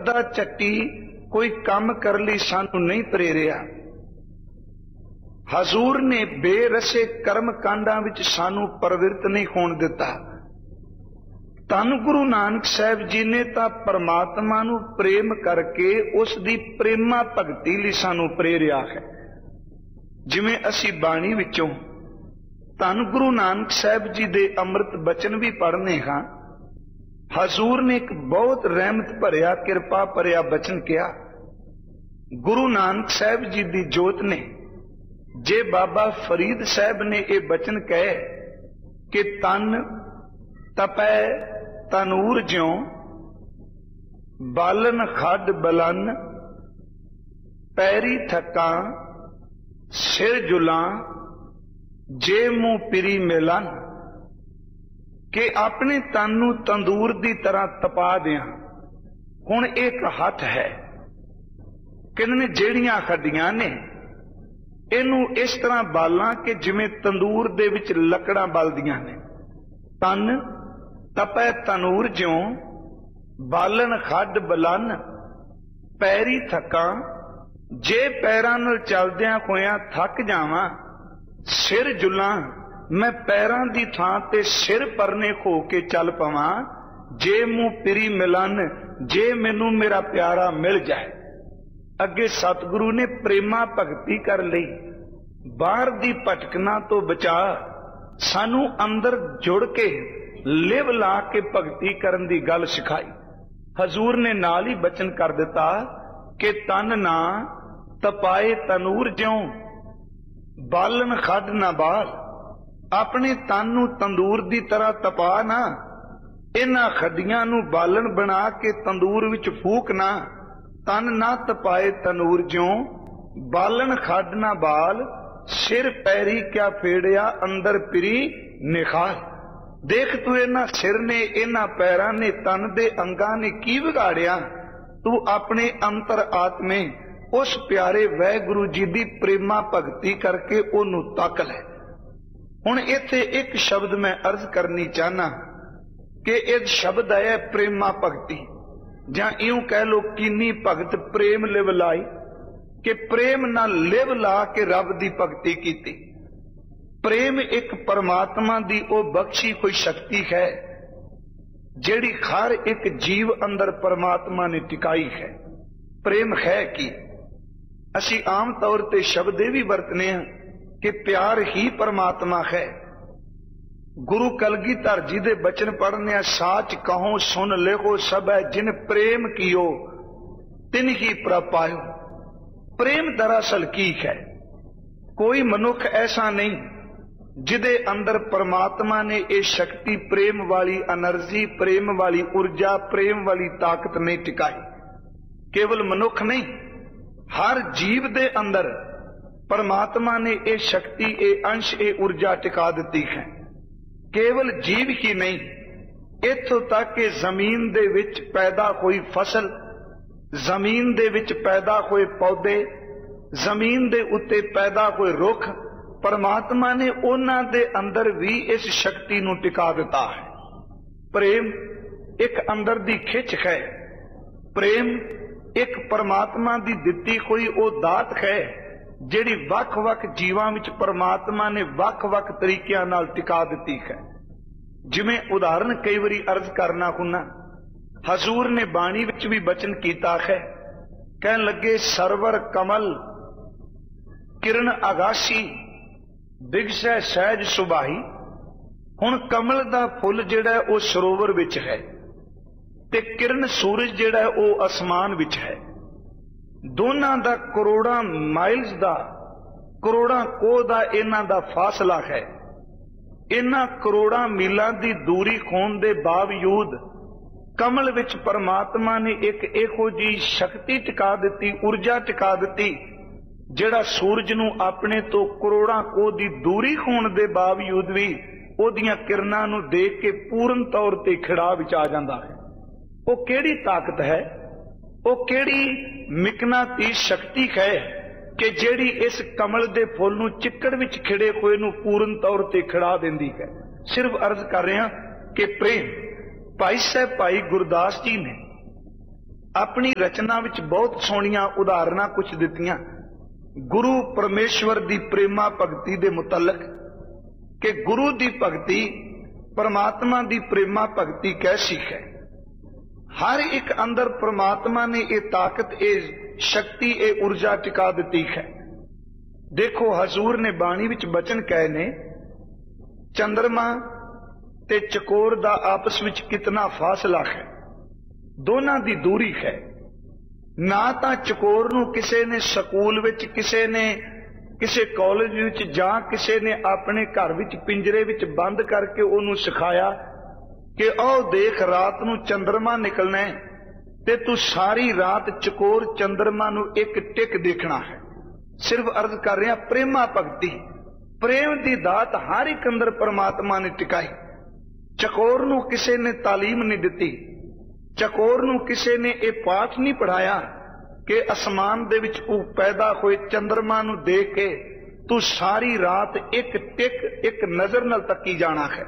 गद्दा चट्टी कोई काम कर ली सानू नहीं प्रेरिया। हजूर ने बेरसे कर्म कांडां विच सानू प्रवृत्त नहीं होण दिता। धन गुरु नानक साहब जी ने तां परमात्मा नू प्रेम करके उस दी प्रेमा भगती लई सानू प्रेरिया है। जिवें असीं बाणी विचों धन गुरु नानक साहब जी दे अमृत बचन भी पढ़ने हां। हजूर ने एक बहुत रहमत भरिया किरपा भरिया बचन किया। गुरु नानक साहब जी दी जोत ने जे बाबा फरीद साहब ने यह बचन कहे कि तन तपै तनूर ज्यों बालन खड बलन पैरी थका सिर जुला जे मुंह पिरी मिलन, कि अपने तन नूं तंदूर दी तरह तपा दियां। हुण एक हथ है किन्ने जेड़ियां हड्डियां ने इनू इस तरह बालां कि जिवें तंदूर दे विच लकड़ां बलदियां ने। तन तपै तनूर ज्यों बालन खड बलन पैरी थका, जे पैरां नाल चलदियां होइयां थक जावां सिर जुलां, मैं पैरां दी थां ते सिर परने हो के चल पवां। जे मुंह पिरी मिलन, जे मैनू मेरा प्यारा मिल जाए। अगे सतगुरु ने प्रेमा भगती कर लई। बाहर दी भटकना तो बचा, सानू अंदर जुड़ के लिव ला के भगती करन दी गल सिखाई। हजूर ने नाल ही बचन कर दिता कि तन ना तपाए तनूर ज्यों बालन खड ना बाल, अपने तन नू तंदूर दी तरह तपा ना, इन्हां खड्डियां नू बालन बना के तंदूर विच फूक ना। तन ना तपाए तनूर ज्यों बालन खड ना बाल, सिर पैरी क्या फेड़िया अंदर पिरी निखाल। देख तू इन्हां सिर ने इन्हां पैरां ने तन दे अंगां ने की बिगाड़िया। तू अपने अंतर आत्मे उस प्यारे वाहिगुरू जी दी प्रेमा भगती करके ओनू तक लै। हुण इत्थे एक शब्द मैं अर्ज करनी चाहना कि इस शब्द है प्रेमा भगती, जां इउं कह लो कीनी भगत प्रेम लिव लाई, कि प्रेम ना लिव ला के रब दी भगती कीती। प्रेम एक परमात्मा दी ओ बख्शी कोई शक्ति है जेड़ी हर एक जीव अंदर परमात्मा ने टिकाई है। प्रेम है कि असी आम तौर ते शब्द भी वरतने हैं कि प्यार ही परमात्मा है। गुरु कलगीधर जी दे बचन पढ़ने, साच कहो सुन लेखो सब है जिन प्रेम कियो तिन ही प्रभ पायो। प्रेम दरअसल की है? कोई मनुख ऐसा नहीं जिदे अंदर परमात्मा ने ये शक्ति प्रेम वाली एनर्जी, प्रेम वाली ऊर्जा, प्रेम वाली ताकत नहीं टिकाई। केवल मनुख नहीं, हर जीव दे अंदर परमात्मा ने ये शक्ति, ये अंश, ये ऊर्जा टिका दी है। केवल जीव ही नहीं, इत्थों तक कि जमीन दे विच पैदा हुई फसल, जमीन दे विच पैदा हुए पौधे, जमीन दे उत्ते पैदा हुए रुख, परमात्मा ने उन्हां दे अंदर भी इस शक्ति नूं टिका दिता है। प्रेम एक अंदर दी खिच है। प्रेम एक परमात्मा दी दिती कोई ओ दात है जिहड़ी वख-वख जीवां विच परमात्मा ने वख-वख तरीकिਆਂ नाल टिका दिती है। जिवें उदाहरण कई बारी अर्ज करना हुन्ना, हजूर ने बाणी विच भी बचन कीता है। कहन लगे सरवर कमल किरण आगासी बिगसै सहज सुभाई। हुण कमल दा फुल जिहड़ा ओ सरोवर विच है ते किरण सूरज जिहड़ा ओ आसमान विच है। दोनां दा करोड़ां माइल्स दा, करोड़ां कोह दा इन्हां दा फासला है। इन्हां करोड़ां मीलां दी दूरी होण दे बावजूद कमल विच परमात्मा ने एक इहो जी शक्ति टिका दिती, ऊर्जा टिका दिती, जिहड़ा सूरज नूं अपने तो करोड़ां कोह दी दूरी होण दे बावजूद भी ओदियां किरणां नूं देख के पूर्ण तौर ते खिड़ा विच आ जांदा है। वो केड़ी ताकत है, वो केड़ी मिकनातीस शक्ति है कि जेड़ी इस कमल दे फुल नूं चिक्कड़ विच खिड़े होए नूं पूर्ण तौर ते खिड़ा दिंदी है। सिर्फ अर्ज कर रहे हैं कि प्रेम भाई साहब भाई गुरदास जी ने अपनी रचना विच बहुत सोहणियां उदाहरणां कुछ दित्तियां गुरु परमेश्वर दी प्रेमा भगती दे मुतलक कि गुरु दी भगती परमात्मा दी प्रेमा भगती कैसी है। हर एक अंदर परमात्मा ने ये ताकत, ये शक्ति, ये ऊर्जा टिका दी है। देखो हजूर ने बाणी विच बचन कहे ने, चंद्रमा ते चकोर दा आपस विच कितना फासला है, दोनां दी दूरी है। ना तां चकोर नूं किसे ने स्कूल विच, किसे ने किसे कॉलेज विच जां किसे ने अपने घर विच पिंजरे विच बंद करके उहनूं सिखाया कि ओ देख रात नूं चंद्रमा निकलना है ते तू सारी रात चकोर चंद्रमा नूं एक टिक देखना है। सिर्फ अर्ज कर रहा, प्रेमा भगती, प्रेम दी दात हर एक अंदर परमात्मा ने टिकाई। चकोर नूं किसे ने तालीम नहीं दिती, चकोर नूं किसे ने यह पाठ नहीं पढ़ाया कि आसमान दे विच पैदा होए चंद्रमा नूं देख के तू सारी रात एक टिक एक नजर नाल तकी जाना है।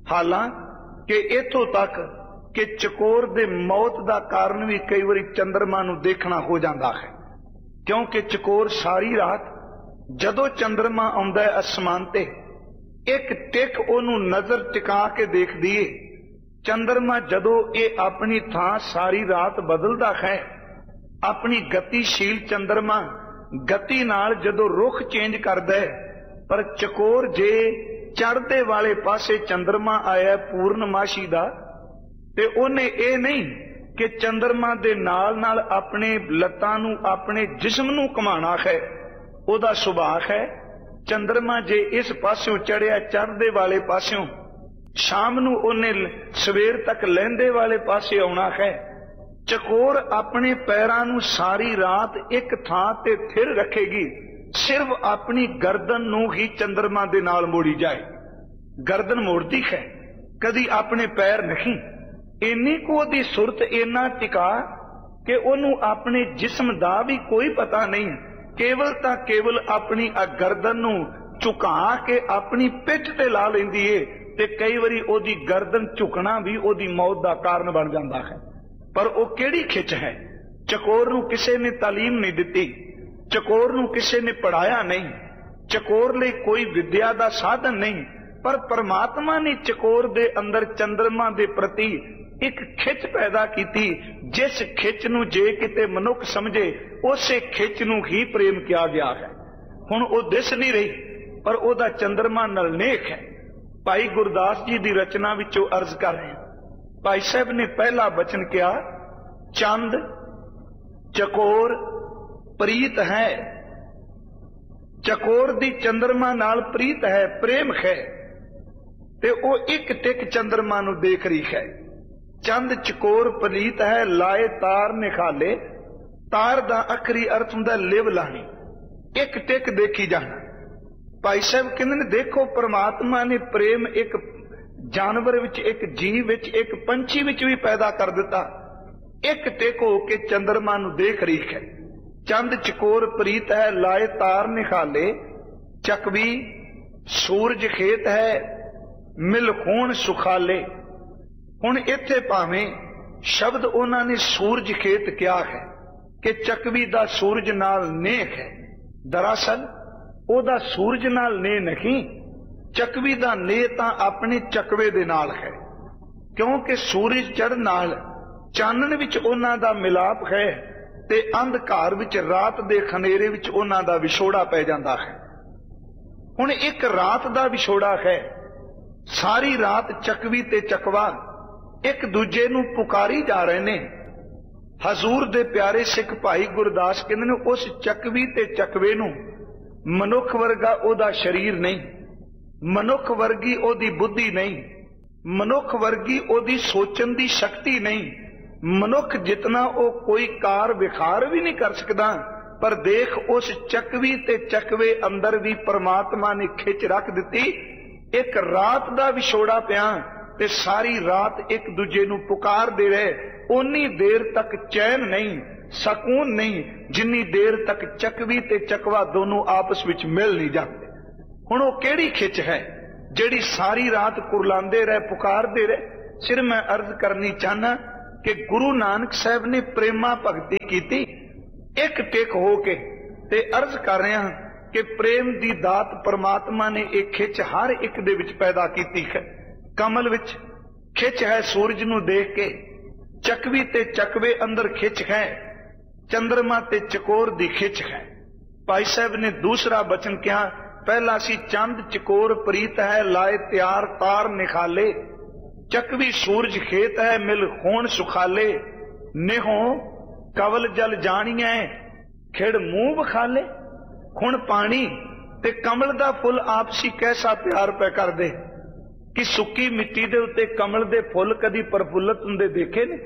हालांकि इथों तक कि चकोर दे मौत दा कारण भी कई बारी चंद्रमा नूं देखना हो जाता है, क्योंकि चकोर सारी रात जदों चंद्रमा आउंदा है आसमान ते एक टिक ओनू नजर टिका के देख दिए। चंद्रमा जदों ये अपनी थां सारी रात बदलदा है, अपनी गतिशील चंद्रमा गति नाल जदों रुख चेंज करदा है, पर चकोर जे चढ़दे वाले पासे चंद्रमा आया पूर्णमाशी दा ते ओने ये नहीं कि चंद्रमा दे नाल नाल अपने लत्तां नूं अपने जिस्म नूं घुमाना है, ओदा सुभाव है। चंद्रमा जे इस पास्यों चढ़िया चढ़दे वाले पास्यों, शाम नूं ओने सवेर तक लहंदे वाले पासे आउणा है। चकोर अपने पैरां नूं सारी रात एक थां ते थिर रखेगी, सिर्फ अपनी गर्दन नूं ही चंद्रमा दे नाल मोड़ी जाए। गर्दन मोड़दी है, कदी अपने पैर नहीं। इन्नी को दी सुरत इन्ना टिका कि ओनू अपने जिस्म दा भी कोई पता नहीं, केवल तां केवल अपनी गर्दन नूं झुका के अपनी पिठ ते ला लैंदी है ते कई बारी ओदी गर्दन झुकना भी ओदी मौत दा कारण बन जाता है। पर वो केड़ी खिच है। चकोर नूं किसे ने तालीम नहीं दिती, चकोर नूं किसे ने पढ़ाया नहीं, चकोर लई कोई विद्या दा साधन नहीं, पर परमात्मा ने चकोर दे अंदर चंद्रमा दे प्रति एक खिच पैदा की। जिस खिच नूं जे किते मनुख समझे उसे खिच नूं ही प्रेम किया गया है। हुण वो दिस नहीं रही, पर ओदा चंद्रमा नाल नेक है। भाई गुरदास जी दी रचना विचों अर्ज कर रहे हैं। भाई साहब ने पहला बचन किया, चंद चकोर प्रीत है। चकोर दी चंद्रमा नाल प्रीत है, प्रेम है, ते ओ एक टिक चंद्रमा नूं देख रही है। चंद चकोर प्रीत है, लाए तार निखाले। तार दा आखरी अर्थ हुंदा लिव लानी, एक टिक देखी जाना। भाई साहब कहंदे ने देखो परमात्मा ने प्रेम एक जानवर विच, एक जीव विच, एक पंछी विच भी पैदा कर दिता। एक टिक हो के चंद्रमा नूं देख रही है। चंद चकोर प्रीत है, लाए तार निखाले। चकवी सूरज खेत है, मिल खून सुखाले। हुण इत्थे भावें शब्द उन्हां ने सूरज खेत किया है कि चकवी दा सूरज नाल नेह है। दरअसल ओदा सूरज नाल नेह नहीं, चकवी दा नेह तां अपने चकवे दे नाल है, क्योंकि सूरज चढ़न नाल चानन विच उन्हां दा मिलाप है ते अंधकार विच रात दे खनेरे विच उन्हां दा विछोड़ा पै जांदा है। हुण एक रात दा विछोड़ा है। सारी रात चकवी ते चकवा एक दूजे नूं पुकारी जा रहे ने। हजूर दे प्यारे सिख भाई गुरदास कहंदे ने उस चकवी ते चकवे नूं मनुख वर्गा ओदा शरीर नहीं, मनुख वर्गी ओदी बुद्धि नहीं, मनुख वर्गी ओदी सोचन दी शक्ति नहीं। मनुख जितना ओ कोई कार विखार भी नहीं कर सकदा, पर देख उस चकवी ते चकवे अंदर भी परमात्मा ने खिच रख दिती। एक रात दा विछोड़ा पिया ते सारी रात एक दूजे नूं पुकार दे रहे। उन्नी देर तक चैन नहीं, सकून नहीं, जिन्नी देर तक चकवी ते चकवा दोनों आपस विच मिल नहीं जाते। हुण वो केड़ी खिच है जिहड़ी सारी रात कुरलांदे रहे, पुकारदे रहे। सिर मैं अर्ज करनी चाहना कि गुरु नानक साहब ने प्रेमा भगती की। एक टेक हो के ते अर्ज कर रहे हैं कि प्रेम दी दात परमात्मा ने एक खिच हर एक दे विच पैदा की है। कमल विच खिच है सूरज नूं देख के, चकवी ते चकवे अंदर खिच है, चंद्रमा ते चकोर दी खिच है। भाई साहब ने दूसरा बचन कहा, पहला सी चंद चकोर प्रीत है, लाए त्यार तार निखाले, चकवी सूरज खेत है, मिल खून सुखाले, नेहो कवल जल जानिए, खिड़ मुंह बखाले। हुण पानी ते कमल दा फुल आपसी कैसा प्यार पै कर दे कि सुक्की मिट्टी दे उत्ते कमल दे फुल कदी प्रफुल्लत हुंदे देखे ने?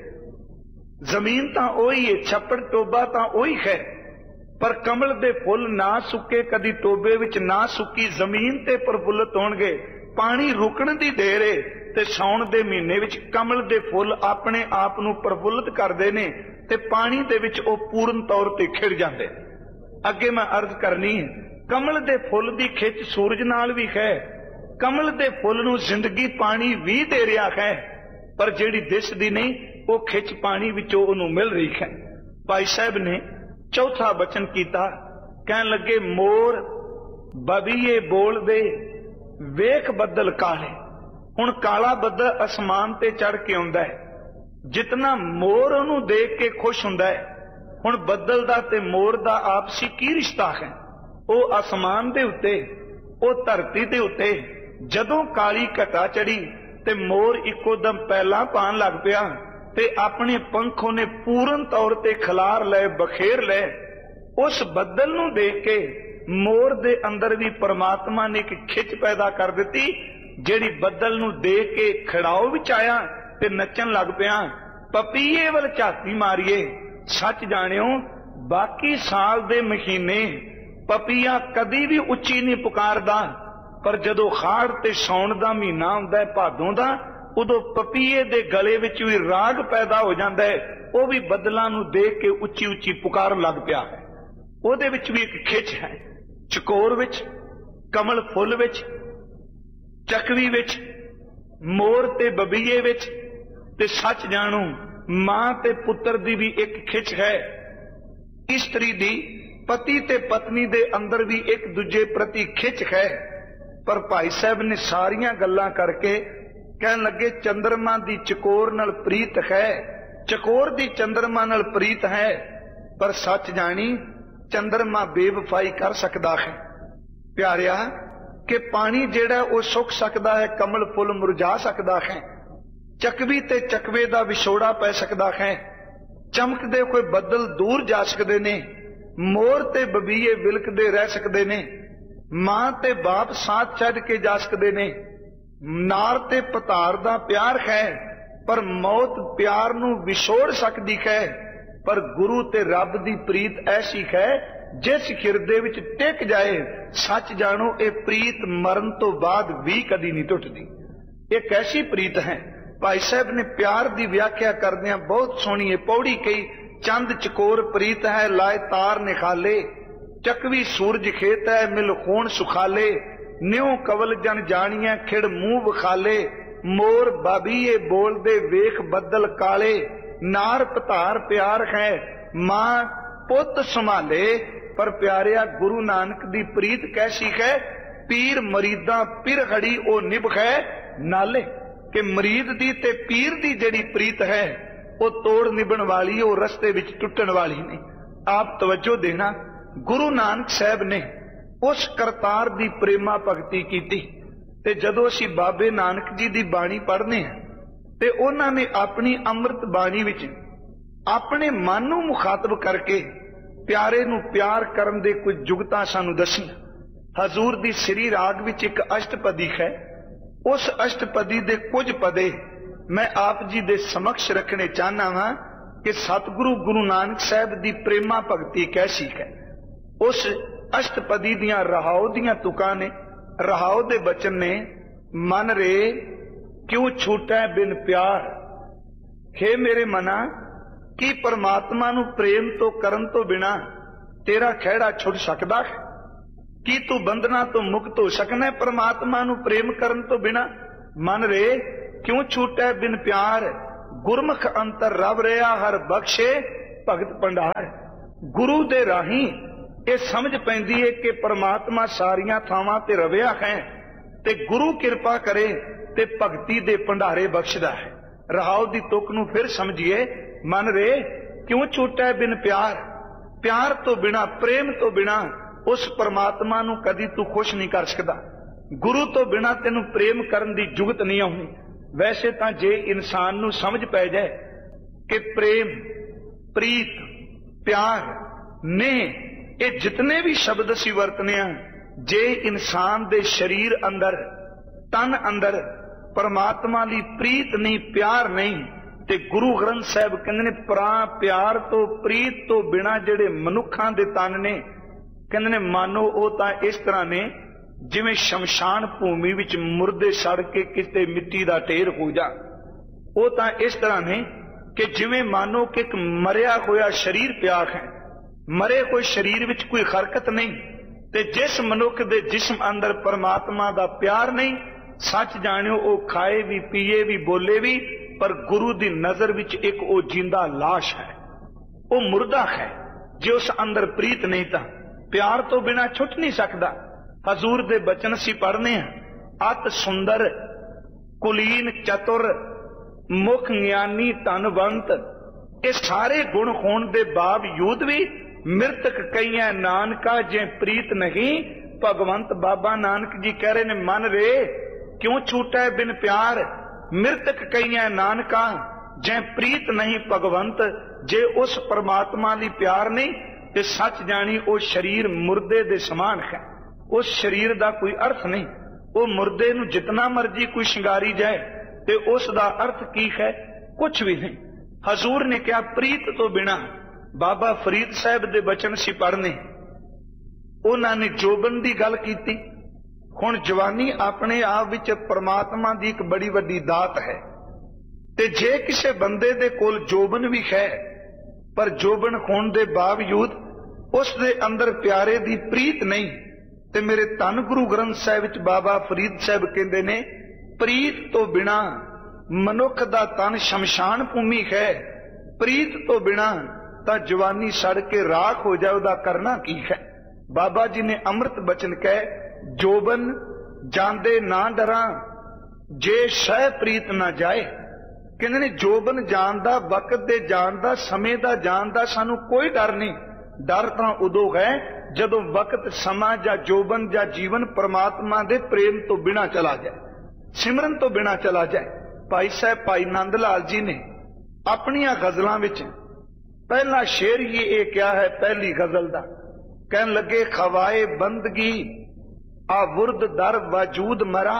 जमीन तां ओही है, छप्पड़ टोबा तां ओही है, पर कमल दे फुल ना सुके कदी टोबे विच ना सुकी जमीन ते प्रफुल्लत होणगे। पानी रुकण दी देर है ते साउण दे महीने विच कमल दे फुल अपने आप नूं प्रफुल्लत करदे ने ते पानी दे विच ओ पूर्ण तौर ते खिड़ जांदे। अगे मैं अर्ज करनी है, कमल दे फुल दी खिच सूरज नाल भी है, कमल दे फुल नूं जिंदगी पानी भी दे रहा है, पर जिहड़ी दिसदी नहीं वो खिच पानी विचों उहनूं मिल रही है। भाई साहब ने चौथा बचन कीता, कहन लगे मोर बबीए बोल दे वेख बदल काले। हुण काला बदल आसमान ते चढ़ के आउंदा है, जितना मोर उहनूं देख के खुश हुंदा है, हुण बदल दा ते मोर दा आपसी की रिश्ता है? वो आसमान दे उत्ते, वो धरती दे उत्ते जदों काली घटा चढ़ी ते मोर इको दम पैला पान लग पिया ते अपने पंख उहने पूर्ण तौर ते खिलार ले, बखेर ले। उस बदल नूं देख के मोर दे अंदर भी परमात्मा ने एक खिच पैदा कर दिती, जिहड़ी बदल नूं देख के खड़ाओ विच आया ते नचन लग पिया। पपीए वल झाती मारिए, सच जाणियो बाकी साल दे महीने पपीया कदी भी उच्ची नहीं पुकारदा, पर जदों खाड़ ते सौण दा महीना हुंदा है, भादों दा, उदों पपीए दे गले विच भी राग पैदा हो जांदा है, वो भी बदलां नूं देख के उच्ची उच्ची पुकार लग पिया है। ਉਹਦੇ ਵਿੱਚ भी एक खिच है, चकोर विच, कमल फुल विच, चकवी विच, मोर ते बबीए विच, ते सच जाणो मां ते पुत्र दी भी एक खिच है। इस्त्री दी पति ते पत्नी दे अंदर भी एक दूजे प्रति खिच है। पर भाई साहब ने सारियां गल्लां करके कहन लगे चंद्रमा दी चकोर नाल प्रीत है, चकोर दी चंद्रमा नाल प्रीत है, पर सच जानी चंद्रमा बेवफाई कर सकता है। प्यारिया कि पानी जेड़ा वो सुख सकता है, कमल फुल मुरझा सकता है, चकवी ते चकवे दा विछोड़ा पै सकता है, चमकदे कोई बदल दूर जा सकते ने, मोर ते बबीए बिलकदे रह सकते ने, मां ते बाप साथ छड्ड के जा सकते ने, नार ते पतार दा प्यार है, पर मौत प्यार नूं विछोड़ सकती है। पर गुरु ते रब दी प्रीत ऐसी है जिस हिरदे विच टिक जाए, सच जानो ये प्रीत मरण तो बाद भी कदी नहीं टुटदी। एक ऐसी प्रीत है। भाई साहब ने प्यार दी व्याख्या करदियां बहुत सोहनी है पौड़ी कही, चंद चकोर प्रीत है, लाए तार निखाले, चकवी सूरज खेत है, मिल खून सुखाले, न्यों कवल जन जानिए, खिड़ मुंह बखाले, मोर बाबीए बोल दे वेख बदल काले, नार पतार प्यार है, मां पुत संभाले। पर प्यारिया गुरु नानक दी प्रीत कैसी है? पीर मरीदा पिर खड़ी ओ निभ है नाले, कि मरीद दी ते पीर दी जड़ी प्रीत है वो तोड़ निभन वाली, वो रस्ते विच टुटन वाली नहीं। आप तवज्जो देना, गुरु नानक साहब ने उस करतार दी प्रेमा भगती की, ते जदों असीं बाबे नानक जी दी बाणी पढ़ने हैं ते उन्हां ने अपनी अमृत बाणी विच अपने मन नूं मुखातब करके प्यारे नूं प्यार करन दे कुछ जुगतां सानूं दसीआं। हजूर दी श्री राग विच एक अष्टपदी है, उस अष्टपदी दे कुछ पदे मैं आप जी दे समक्ष रखने चाहना वां कि सतगुरु गुरु नानक साहब दी प्रेमा भगती कैसी है। उस अष्टपदी दियां रहाओ दियां तुकां ने, रहाओ दे बचन ने, मन रे क्यों छूटा बिन प्यार, हे मेरे मना की परमात्मा नूं प्रेम तो करन तो बिना तेरा खैड़ा छुट सकदा है? की तू बंधना तो मुक्त हो सकना है परमात्मा नूं प्रेम करन तो बिना? मन रे क्यों छूटा बिन प्यार, गुरमुख अंतर रब रहा हर बख्शे भगत भंडार। गुरु दे राही ये समझ पैंदी है कि परमात्मा सारियां थावां ते रविया है, ते गुरु कृपा करे ते भगती दे भंडारे बख्शदा है। रहाओ दी तुक नूं फिर समझिए, मन रे क्यों छूटा है बिन प्यार। प्यार तो बिना, प्रेम तो बिना उस परमात्मा नूं कदी तू खुश नहीं कर सकदा। गुरु तो बिना तेनू प्रेम करन दी जुगत नहीं आउणी। वैसे तां जे इंसान नूं समझ पै जाए कि प्रेम, प्रीत, प्यार ने ये जितने भी शब्द असी वरतने आ, जे इंसान दे शरीर अंदर, तन अंदर परमात्मा दी प्रीत नहीं, प्यार नहीं, ते गुरु ग्रंथ साहिब कहंदे ने प्यार तो प्रीत तो बिना जिहड़े मनुखां दे तन ने, कहंदे ने मानो वो तां इस तरह ने जिवें शमशान भूमि विच मुर्दे सड़ के किते मिट्टी दा ढेर हो जा। वो तां इस तरह ने कि जिवें मानो कि एक मरिया होया शरीर पिया है, मरे हुए शरीर विच कोई हरकत नहीं, ते जिस मनुख दे जिस्म अंदर परमात्मा दा प्यार नहीं, सच जानियो वो खाए भी, पीए भी, बोले भी, पर गुरु दी नजर विच एक वो जिंदा लाश है, वो मुर्दा है। जे उस अंदर प्रीत नहीं तां प्यार तो बिना छुट नहीं सकता। हजूर दे बचन सी पढ़ने हैं, अत सुंदर कुलीन चतुर मुख ज्ञानी धनवंत। ये सारे गुण होने के बावजूद भी मृतक कईयां नानका जे प्रीत नहीं भगवंत। बाबा नानक जी कह रहे ने, मन रे क्यों छूटा है बिन प्यार। मृतक कईयां नानका जे प्रीत नहीं भगवंत। जे उस परमात्मा ली प्यार नहीं ते सच जानी वो शरीर मुर्दे दे समान है। उस शरीर दा कोई अर्थ नहीं। वो मुर्दे नूं जितना मर्जी कोई शिंगारी जाए ते उस दा अर्थ की है, कुछ भी नहीं। हजूर ने क्या प्रीत तो बिना। बाबा फरीद साहब दे बचन सी पढ़ने, उन्होंने जोबन की गल की। हुण जवानी अपने आप विच परमात्मा की एक बड़ी वड्डी दात है, ते जे किसी बंदे दे कोल जोबन भी है, पर जोबन होने के बावजूद उस दे अंदर प्यारे दी प्रीत नहीं, ते मेरे धन गुरु ग्रंथ साहिब विच बाबा फरीद साहब कहंदे ने, प्रीत तो बिना मनुख दा तन शमशान भूमि है। प्रीत तो बिना तां जवानी सड़ के राख हो जाए, उहदा करना की है। बाबा जी ने अमृत बचन कहे, जोबन जांदे ना डरा जे शह प्रीत ना जाए। कहंदे ने जोबन जान दा, वक्त दे जान दा, समय दा जान दा सानू कोई डर नहीं। डर तां उदों है जदों वक्त, समा या जोबन या जीवन परमात्मा दे प्रेम तो बिना चला जाए, सिमरन तो बिना चला जाए। भाई साहब भाई नंद लाल जी ने अपनियां गजलों विच पहला शेर ही ये क्या है, पहली गजल दा कहन लगे, खवाए बंदगी आवुर्द दर वजूद मरा।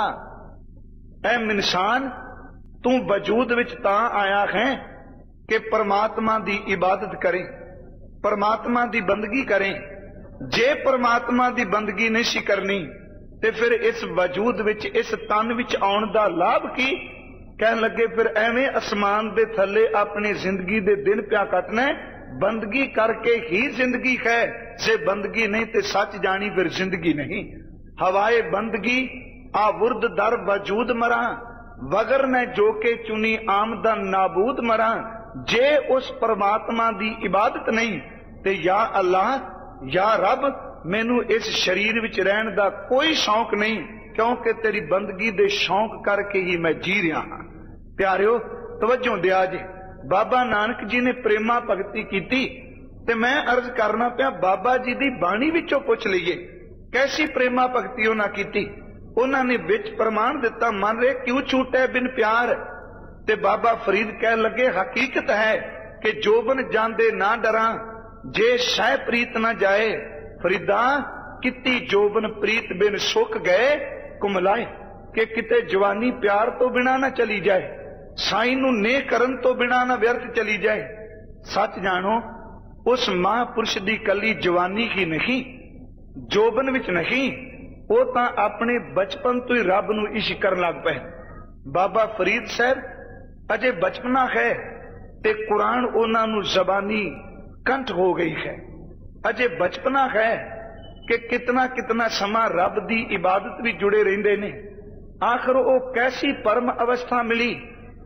ऐ इंसान तू वजूद विच तां आया है कि परमात्मा दी इबादत करें, परमात्मा दी बंदगी करें। जे परमात्मा दी बंदगी नहीं सी करनी ते फिर इस वजूद विच, इस तन विच आउण दा लाभ की। कहन लगे फिर एवें आसमान दे थल्ले अपनी जिंदगी दे दिन प्या कटना, बंदगी करके ही जिंदगी है। जे बंदगी नहीं ते सच जानी फिर जिंदगी नहीं। हवाए बंदगी आवुर्द दर वजूद मरा, वगर मैं जो के चुनी आमदन नाबूद मरा। जे उस परमात्मा दी इबादत नहीं ते या अल्लाह या रब, मैनू इस शरीर विच रहन दा कोई शौक नहीं, क्योंकि तेरी बंदगी दे शौक करके ही मैं जी रहा हाँ। प्यारियो तवज्जो दिया जे, बाबा नानक जी ने प्रेमा भगती की, ते मैं अर्ज करना पिया बाबा जी दी बाणी विचों पुछ लईए कैसी प्रेमा भगती उन्हां की। उन्होंने विच प्रमाण दिता, मन रे क्यों छूटे बिन प्यार। ते बाबा फरीद कह लगे, हकीकत है कि जोबन जांदे ना डरा जे शह प्रीत ना जाए। फरीदा किती जोबन प्रीत बिन सुख गए कुमलाए, कि किते जवानी प्यार तो बिना ना चली जाए, साई नू ने करन तो बिना ना व्यर्थ चली जाए। सच जानो उस महापुरुष दी कली जवानी ही नहीं, जोबन विच नहीं, वो तां अपने बचपन तो ही रब नू इश्क करन लग पे। बाबा फरीद साहब अजे बचपना है ते कुरान उन्हां नू जबानी कंठ हो गई है। अजे बचपना है कि कितना कितना समा रब दी इबादत भी जुड़े रहिंदे ने। आखिर वो कैसी परम अवस्था मिली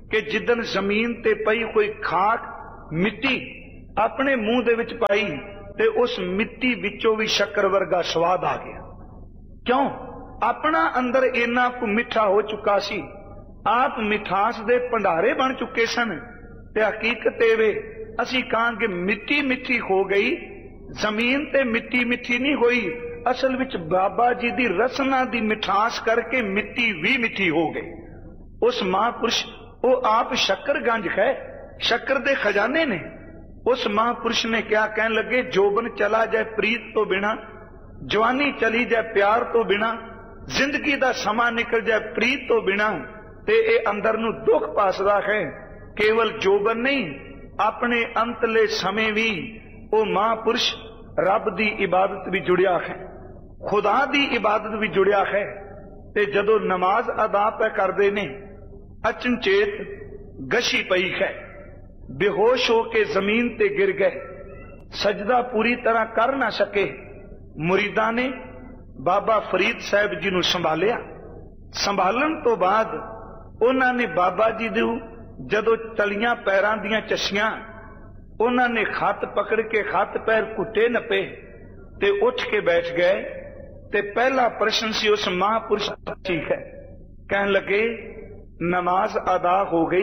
कि जिदन जमीन ते पई कोई खाक मिट्टी अपने मूंह दे विच पाई ते उस मिट्टी विचों भी शक्कर वर्गा स्वाद आ गया। क्यों? अपना अंदर इन्ना को मिठा हो चुका सी, आप मिठास दे भंडारे बन चुके सन। ते हकीकत वे असी कहांगे मिट्टी मिठी हो गई, जमीन ते मिट्टी मिठी नहीं होई। असल विच बाबा जी दी रसना दी मिठास करके मिट्टी भी मिठी हो गई। उस महापुरुष वो आप शक्कर गंज है, शक्कर दे खजाने ने। उस महापुरुष ने क्या कहन लगे, जोबन चला जाए प्रीत तो बिना, जवानी चली जाए प्यार तो बिना, जिंदगी दा समा निकल जाए प्रीत तो बिना, ते ए अंदर नू दुख पासदा है। केवल जोबन नहीं, अपने अंतले समय भी वो महापुरुष रब दी इबादत भी जुड़िया है, खुदा दी इबादत भी जुड़िया है। ते जदों नमाज अदा पे करदे ने, अचनचेत गशी पई है, बेहोश होके जमीन ते गिर गए, सजदा पूरी तरह कर ना सके। मुरीदा ने बाबा फरीद साहब जी नू संभालिया। संभालन तो बाद उन्होंने बाबा जी दू जदों तलियां पैरां दियां चस्सियां, उन्होंने खत पकड़ के खत पैर घुटे नपे ते उठ के बैठ गए। ते पहला प्रश्न सी उस महापुरुष ठीक है, कहन लगे नमाज अदा हो गई,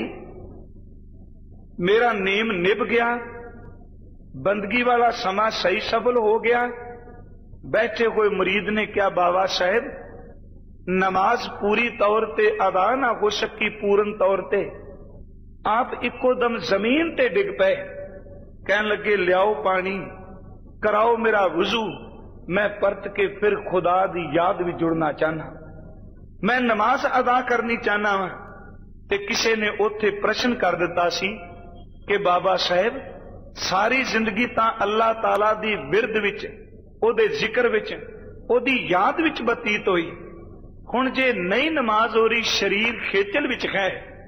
मेरा नेम निभ गया, बंदगी वाला समा सही सफल हो गया। बैठे हुए मुरीद ने क्या, बाबा साहब नमाज पूरी तौर ते अदा ना हो सकी पूर्ण तौर ते, आप इको दम जमीन ते डिग पे। कहन लगे लियाओ पानी, कराओ मेरा वुजू, मैं परत के फिर खुदा दी याद भी जुड़ना चाहना, मैं नमाज अदा करनी चाहना वा। ते किसी ने उथे प्रश्न कर दिता सी कि बाबा साहब सारी जिंदगी तां अल्लाह ताला दी विरद विच, ओदे जिक्र विच, ओदी याद विच बतीत होई, हुण जे नहीं नमाज हो रही, शरीर खेचल विच है,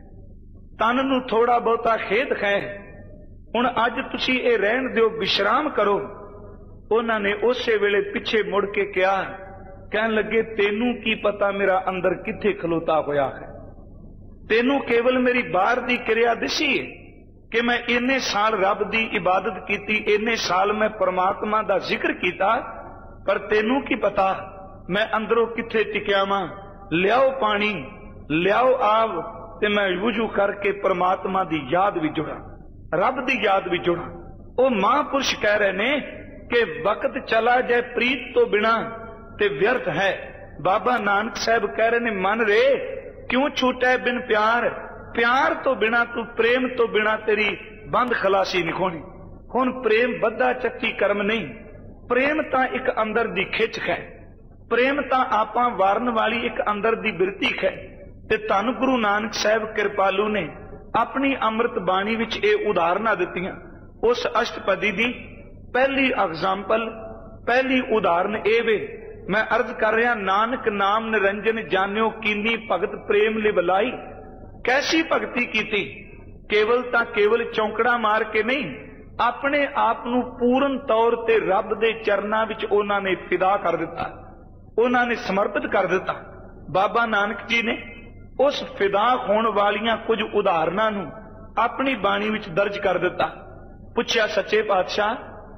तन नूं थोड़ा बहुता खेद है, हुण अज तुसीं इह रहण दिओ, विश्राम करो। उन्होंने उसे वेले पिछे मुड़ के कहा, कहन लगे तेनू की पता मेरा अंदर किथे खलोता होया है, तेनू केवल मेरी बाहर दी क्रिया दिसी है कि मैं इन्ने साल रब दी इबादत की, इन्ने साल मैं परमात्मा दा जिक्र किया, पर तेनू की पता मैं अंदरों किथे टिकिया वां। लियाओ पानी, लियाओ आव, ते मैं वुजू करके परमात्मा दी याद भी जुड़ा, रब दी याद भी जुड़ा। वो महापुरुष कह रहे ने कि वक्त चला जाए प्रीत तो बिना ते व्यर्थ है। बाबा नानक साहब कह रहे ने, मन रे क्यों छूटा है बिन प्यार, प्यार तो बिना तू, प्रेम तो बिना तेरी बंद खलासी नहीं होनी। हुण प्रेम बद्धा चक्की कर्म नहीं, प्रेम तां एक अंदर दी खिच है, प्रेम तां आपां वारन वाली एक अंदर दी बिरती है। ते धन गुरु नानक साहब कृपालू ने अपनी अमृत बाणी विच ये उदाहरणा दित्तियां। उस अष्टपदी दी पहली एग्जाम्पल, पहली उदाहरण ए वे, मैं अर्ज कर रहा, नानक नाम निरंजन जान्यो कीनी भगत प्रेम लिवलाई। कैसी भगती कीती, केवल तां केवल चौंकड़ा मार के नहीं, अपने आप नूं पूर्ण तौर ते रब दे चरनां विच उन्हां ने फिदा कर दिता, उन्हां ने समर्पित कर दिता। बाबा नानक जी ने उस फिदा होण वालियां कुछ उदाहरणां नूं अपनी बाणी विच दर्ज कर दिता। पुछया, सच्चे पातशाह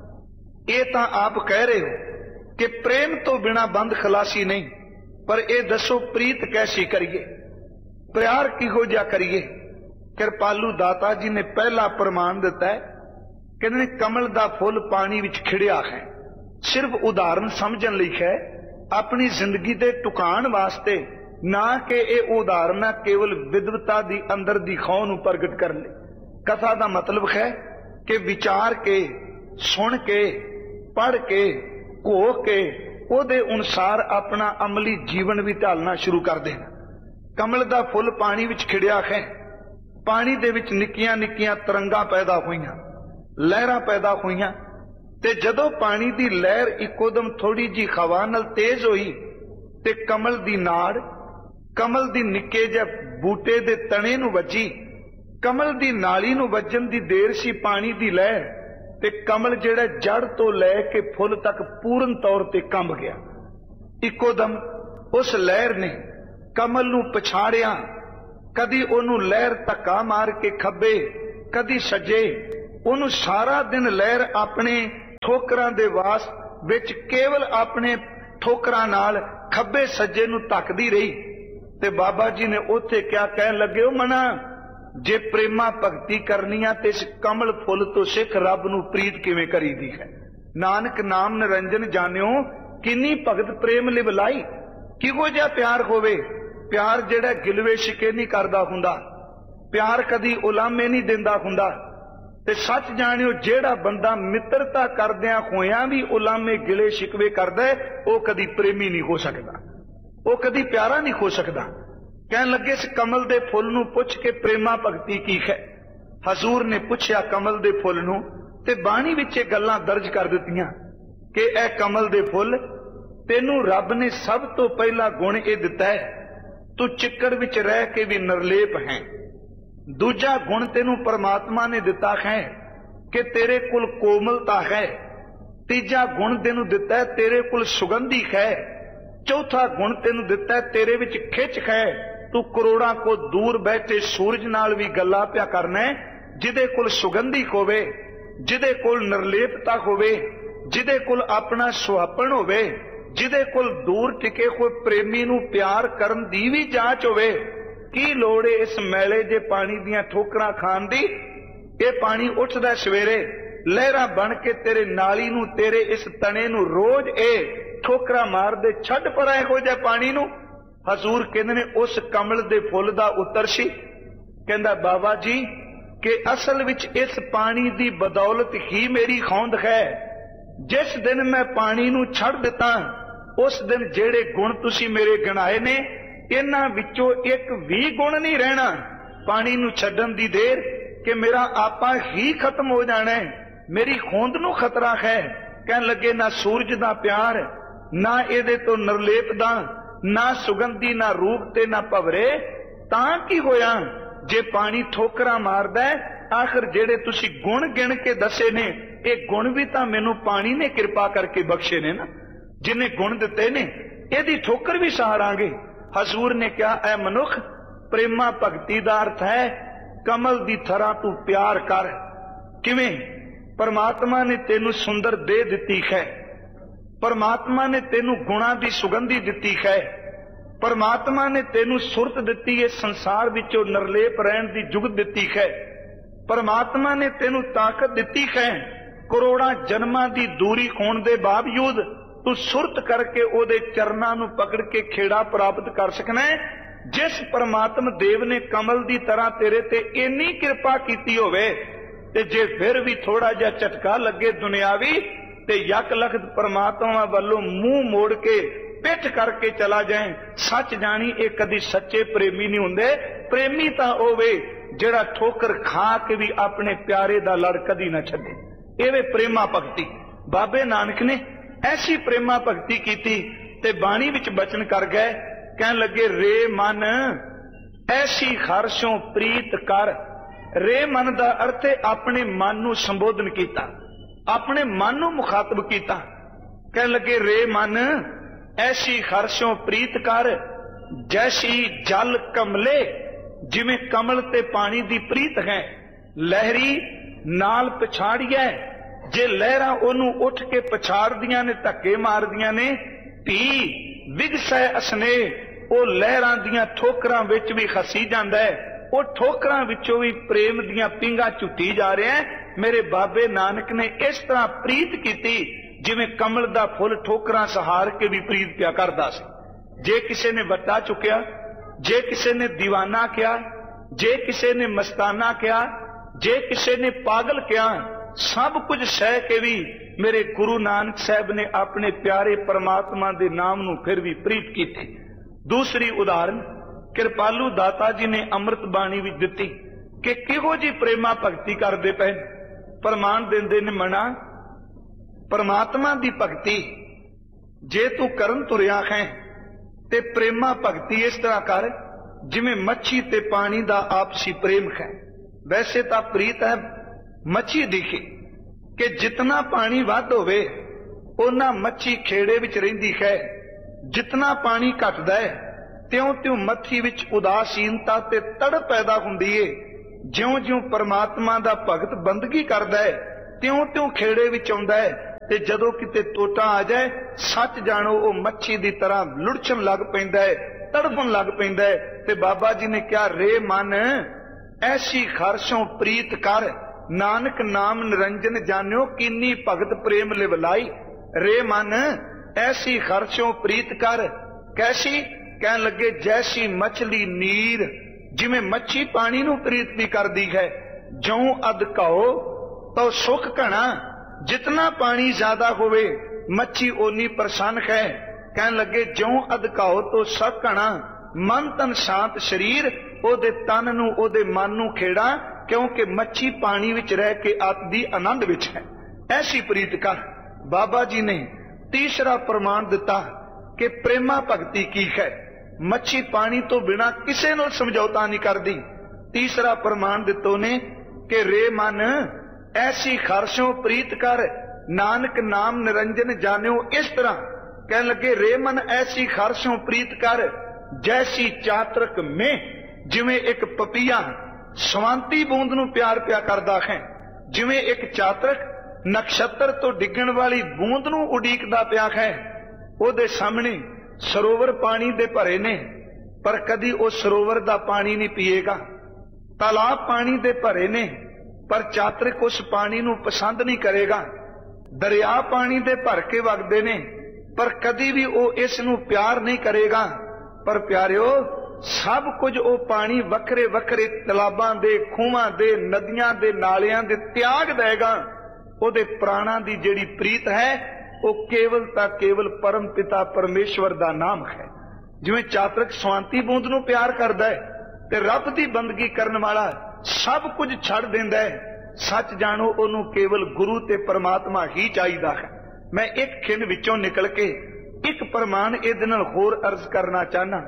ये तां आप कह रहे हो कि प्रेम तो बिना बंद खलासी नहीं, पर ये दसो प्रीत कैसी करिए, प्यार किहो जिहा करिए। कृपालू दाता जी ने पहला प्रमाण दिता है, कहते कमल दा फुल पानी विच खिड़िया है। सिर्फ उदाहरण समझण लई है, अपनी जिंदगी दे टुकाण वास्ते ना कि यह उदाहरण केवल विद्वता दी अंदर दी खौह नूं प्रगट कर ले। कथा दा मतलब है कि विचार के, सुन के, पढ़ के, घो के ओदे अनुसार अपना अमली जीवन भी ढालना शुरू कर देना। कमल दा फुल पानी विच खिड़िया है, पानी दे विच निक्कियां निक्कियां तरंगां पैदा हुईयां, लहरां पैदा हुईयां, ते जदों पानी दी लहर इकोदम थोड़ी जी हवा नाल तेज होई ते कमल दी नाड़, कमल दी निक्के जिहे बूटे दे तणे नूं वजी, कमल दी नाली नूं वजन दी देर सी पानी दी लहर, ते कमल जिहड़ा जड़ तो लैके फुल तक पूर्ण तौर ते कंब गया। इकोदम उस लहर ने कमल नूं पछाड़िया कदी ओनू लहर धक्का मार के खब्बे, कदी सज्जे, ओनू सारा दिन लहर अपने ठोकरां दे वास विच केवल अपने ठोकरां नाल खब्बे सज्जे नू धकदी रही। ते बाबा जी ने उत्थे क्या कहन लगे, ओ मना जे प्रेमा भगती करनी आ ते इस कमल फुल तो सिख रब नू प्रीत किवें करीदी है। नानक नाम निरंजन जानियो किन्नी भगत प्रेम लिवलाई, किहो जिहा प्यार होवे। प्यार जिहड़ा गिलवे शिके नहीं करदा हुंदा, प्यार कदी उलामे नहीं दिंदा हुंदा। ते सच जानियो जिहड़ा बंदा मित्रता करदियां होइयां भी उलामे गिले शिकवे करदा है, वो कदी प्रेमी नहीं हो सकदा, वो कदी प्यारा नहीं हो सकदा। कहन लगे इस कमल दे फुल नू पुछ के प्रेमा भगती की है। हजूर ने पुछया कमल दे फुल नू, ते बाणी विच गल्लां दर्ज कर दित्तियां कि ए कमल दे फुल, तेनू रब ने सब तो पहला गुण ये दिता है, तू चिक्कड़ विच रह के भी निर्लेप है। दूजा गुण तेनू परमात्मा ने दिता है कि तेरे कुल कोमलता है। तीजा गुण तेनू दिता है तेरे कुल सुगंधी है। चौथा गुण तेनू दिता है तेरे विच खिच है। तू करोड़ां को दूर बैठे सूरज नाल भी गल्लां पिया करना है, जिदे कुल सुगंधी होवे, जिदे कुल निर्लेपता होवे, जिदे कुल अपना सुहापन होवे, जिदे कुल दूर टिके हुए प्रेमी नू प्यार करन दी भी जांच होवे। की लोड़ है इस मैले जे पानी दियां ठोकरां खान दी? ये पानी उठदा सवेरे लहरां बन के तेरे नाली नू, तेरे इस तने नू रोज ए ठोकरां मार दे, छड्ड पर इहो जिहा पानी नू। हजूर कहंदे ने उस कमल दे फुल दा उत्तर सी, कहंदा बाबा जी कि असल विच इस पानी दी बदौलत ही मेरी खौंद है। जिस दिन मैं पानी नू छड़ दिता, उस दिन जेड़े गुण तुसी मेरे गिनाए ने, इन्हां विचों एक भी गुण नहीं रहना। पानी नू छड्डण दी देर कि मेरा आपा ही खत्म हो जाना है, मेरी खोंद नू खतरा है। कहन लगे ना सूरज दा प्यार, ना इहदे तो निर्लेप दा, ना सुगंधी, ना रूप ते ना भवरे। तां की होया जे पानी ठोकरां मारदा है? आखिर जेड़े तुसी गुण गिण के दसे ने, ये गुण भी तां मैनू पानी ने कृपा करके बख्शे ने ना, जिन्हें गुण दिते ने, इहदी ठोकर भी सहारांगे। हजूर ने क्या ऐ मनुख, प्रेमा भगती दा अर्थ है कमल दी थरा तू प्यार कर। किवें? परमात्मा ने तेनू सुंदर दे दिती है, परमात्मा ने तेनू गुणा दी सुगंधी दिती है, परमात्मा ने तेनू सुरत दिती है, संसार विचों निर्लेप रहन दी जुगत दिती है, परमात्मा ने तेनू ताकत दिती है। करोड़ां जन्मां दी दूरी होण दे बावजूद तू सुरत करके ओदे चरनां नू पकड़ के खेड़ा प्राप्त कर सकना है। जिस परमात्मा देव ने कमल दी तरह तेरे ते इन्नी कृपा कीती होवे, ते जे फिर भी थोड़ा जिहा झटका लगे दुनियावी, ते यक लखत परमात्मा वालों मुंह मोड़ के पिठ करके चला जाए, सच जानी एक कदी सच्चे प्रेमी नहीं हुंदे। प्रेमी तां होवे जिहड़ा ठोकर खा के भी अपने प्यारे दा लड़ कदी ना छड्डे। एवे प्रेमा भगती। बाबे नानक ने ऐसी प्रेमा भगती कीती ते बाणी विच बचन कर गए, कहन लगे रे मन ऐसी खारशों प्रीत कर। रे मन दा अर्थ है अपने मन नू संबोधन कीता, अपने मन नू मुखातब कीता। कहन लगे रे मन ऐसी खारशों प्रीत कर, जैसी जल कमले, जिवें कमल ते पानी दी प्रीत है। लहरी नाल पछाड़िए, जे लहरां ओनू उठ के पछाड़दियां ने, धक्के मारदियां ने। धी विगसै असने, ओ लहरां दियां ठोकरां विच भी खसी जांदा है, ओ ठोकरां विचों भी प्रेम दियां पिंगां झुटी जा रहे हैं। मेरे बाबे नानक ने इस तरह प्रीत कीती जिवें कमल दा फुल ठोकरां सहार के भी प्रीत पिया करदा सी। जे किसी ने वट्टा चुकिया, जे किसी ने दीवाना किया, जे किसी ने मस्ताना किया, जे किसी ने पागल किया, सब कुछ सह के भी मेरे गुरु नानक साहब ने अपने प्यारे परमात्मा दे नाम नू फिर भी प्रीत की थी। दूसरी उदाहरण कृपालू दाता जी ने अमृत बाणी भी दिती कि किहो जी प्रेमा भगती करते पे। प्रमाण देंदे ने मना परमात्मा दी भगती जे तू करन तुरिया है ते प्रेमा भगती इस तरह कर जिवें मच्छी ते पानी दा आपसी प्रेम है। वैसे तां प्रीत है मच्छी दिखी कि जितना पानी वध होवे उन्ना मच्छी खेड़े विच रहिंदी है, जितना पानी घटदा है त्यों-त्यों मੱਥੀ ਵਿੱਚ ਉਦਾਸੀਨਤਾ ਤੇ ਤੜਪ ਪੈਦਾ ਹੁੰਦੀ ਏ। ਜਿਉਂ-ਜਿਉਂ ਪਰਮਾਤਮਾ ਦਾ ਭਗਤ ਬੰਦਗੀ ਕਰਦਾ ਹੈ त्यों-त्यों ਖੇੜੇ ਵਿੱਚ ਆਉਂਦਾ ਹੈ ਤੇ ਜਦੋਂ ਕਿਤੇ ਟੋਟਾ ਆ ਜਾਏ ਸੱਚ ਜਾਣੋ ਉਹ ਮੱਛੀ ਦੀ ਤਰ੍ਹਾਂ ਲੁੜਛਣ ਲੱਗ ਪੈਂਦਾ ਹੈ, ਤੜਫਣ ਲੱਗ ਪੈਂਦਾ ਹੈ। ਤੇ ਬਾਬਾ ਜੀ ਨੇ ਕਿਹਾ, ਰੇ ਮਨ ਐਸੀ ਖਾਰਸ਼ੋਂ ਪ੍ਰੀਤ ਕਰ, ਨਾਨਕ ਨਾਮ ਨਿਰੰਜਨ ਜਾਣਿਓ ਕੀਨੀ ਭਗਤ ਪ੍ਰੇਮ ਲਿਵਲਾਈ। ਰੇ ਮਨ ਐਸੀ ਖਾਰਸ਼ੋਂ ਪ੍ਰੀਤ ਕਰ, ਕੈਸੀ? ਕਹਿਣ ਲੱਗੇ ਜੈਸੀ ਮਛਲੀ ਨੀਰ, ਜਿਵੇਂ ਮੱਛੀ ਪਾਣੀ ਨੂੰ ਪ੍ਰੀਤ ਵੀ ਕਰਦੀ ਹੈ। ਜਿਉਂ ਅਧ ਘਾਓ ਤੋ ਸੁਖ ਘਣਾ, जितना पानी ज्यादा होवे मच्छी ओनी प्रसन्न है। कहन लगे ज्यों अधकाओ तो सख घना, मन तन शांत शरीर, ओदे तन नू ओदे मन नू खेड़ा, क्योंकि मच्छी पानी विच रह के आत्म दी आनंद विच है। ऐसी प्रीत कर। बाबा जी ने तीसरा प्रमाण दिता कि प्रेमा भगती की है। मच्छी पानी तो बिना किसी नाल समझौता नहीं करती। तीसरा प्रमाण दितो ने कि रे मन ऐसी खारशों प्रीत कर, नानक नाम निरंजन जानियो। इस तरह कहने लगे, रे मन ऐसी खारशों प्रीत कर, जैसी चातरक में, जिवें एक पपीहा सवांती बूंद नू प्यार प्या करदा है, जिवें एक चातरक नक्षत्र तो डिगण वाली बूंद नू उडीकदा प्या है। ओदे सामने सरोवर पानी दे भरे ने, पर कदी ओ सरोवर दा पानी नहीं पीएगा। तालाब पानी दे भरे ने, पर चातरिक उस पानी नू पसंद नहीं करेगा। दरिया पानी दे भर के वगदे ने, पर कदी भी वो इस नू प्यार नहीं करेगा। पर प्यारिओ, सब कुछ वो पानी वखरे वखरे तलाबां दे, खूहां दे, नदियां दे, नालियां दे त्याग देगा। ओदे प्राणां दी जिहड़ी प्रीत है वो केवल ता केवल परम पिता परमेश्वर दा नाम है। जिवें चातरिक स्वांती बूंद नू प्यार करदा है ते रब दी बंदगी करन वाला सब कुछ छड़ देंदा है। सच जानो ओनू केवल गुरु ते परमात्मा ही चाहिदा है। मैं एक खिंड विचों निकल के एक प्रमाण इहदे नाल होर अर्ज करना चाहना।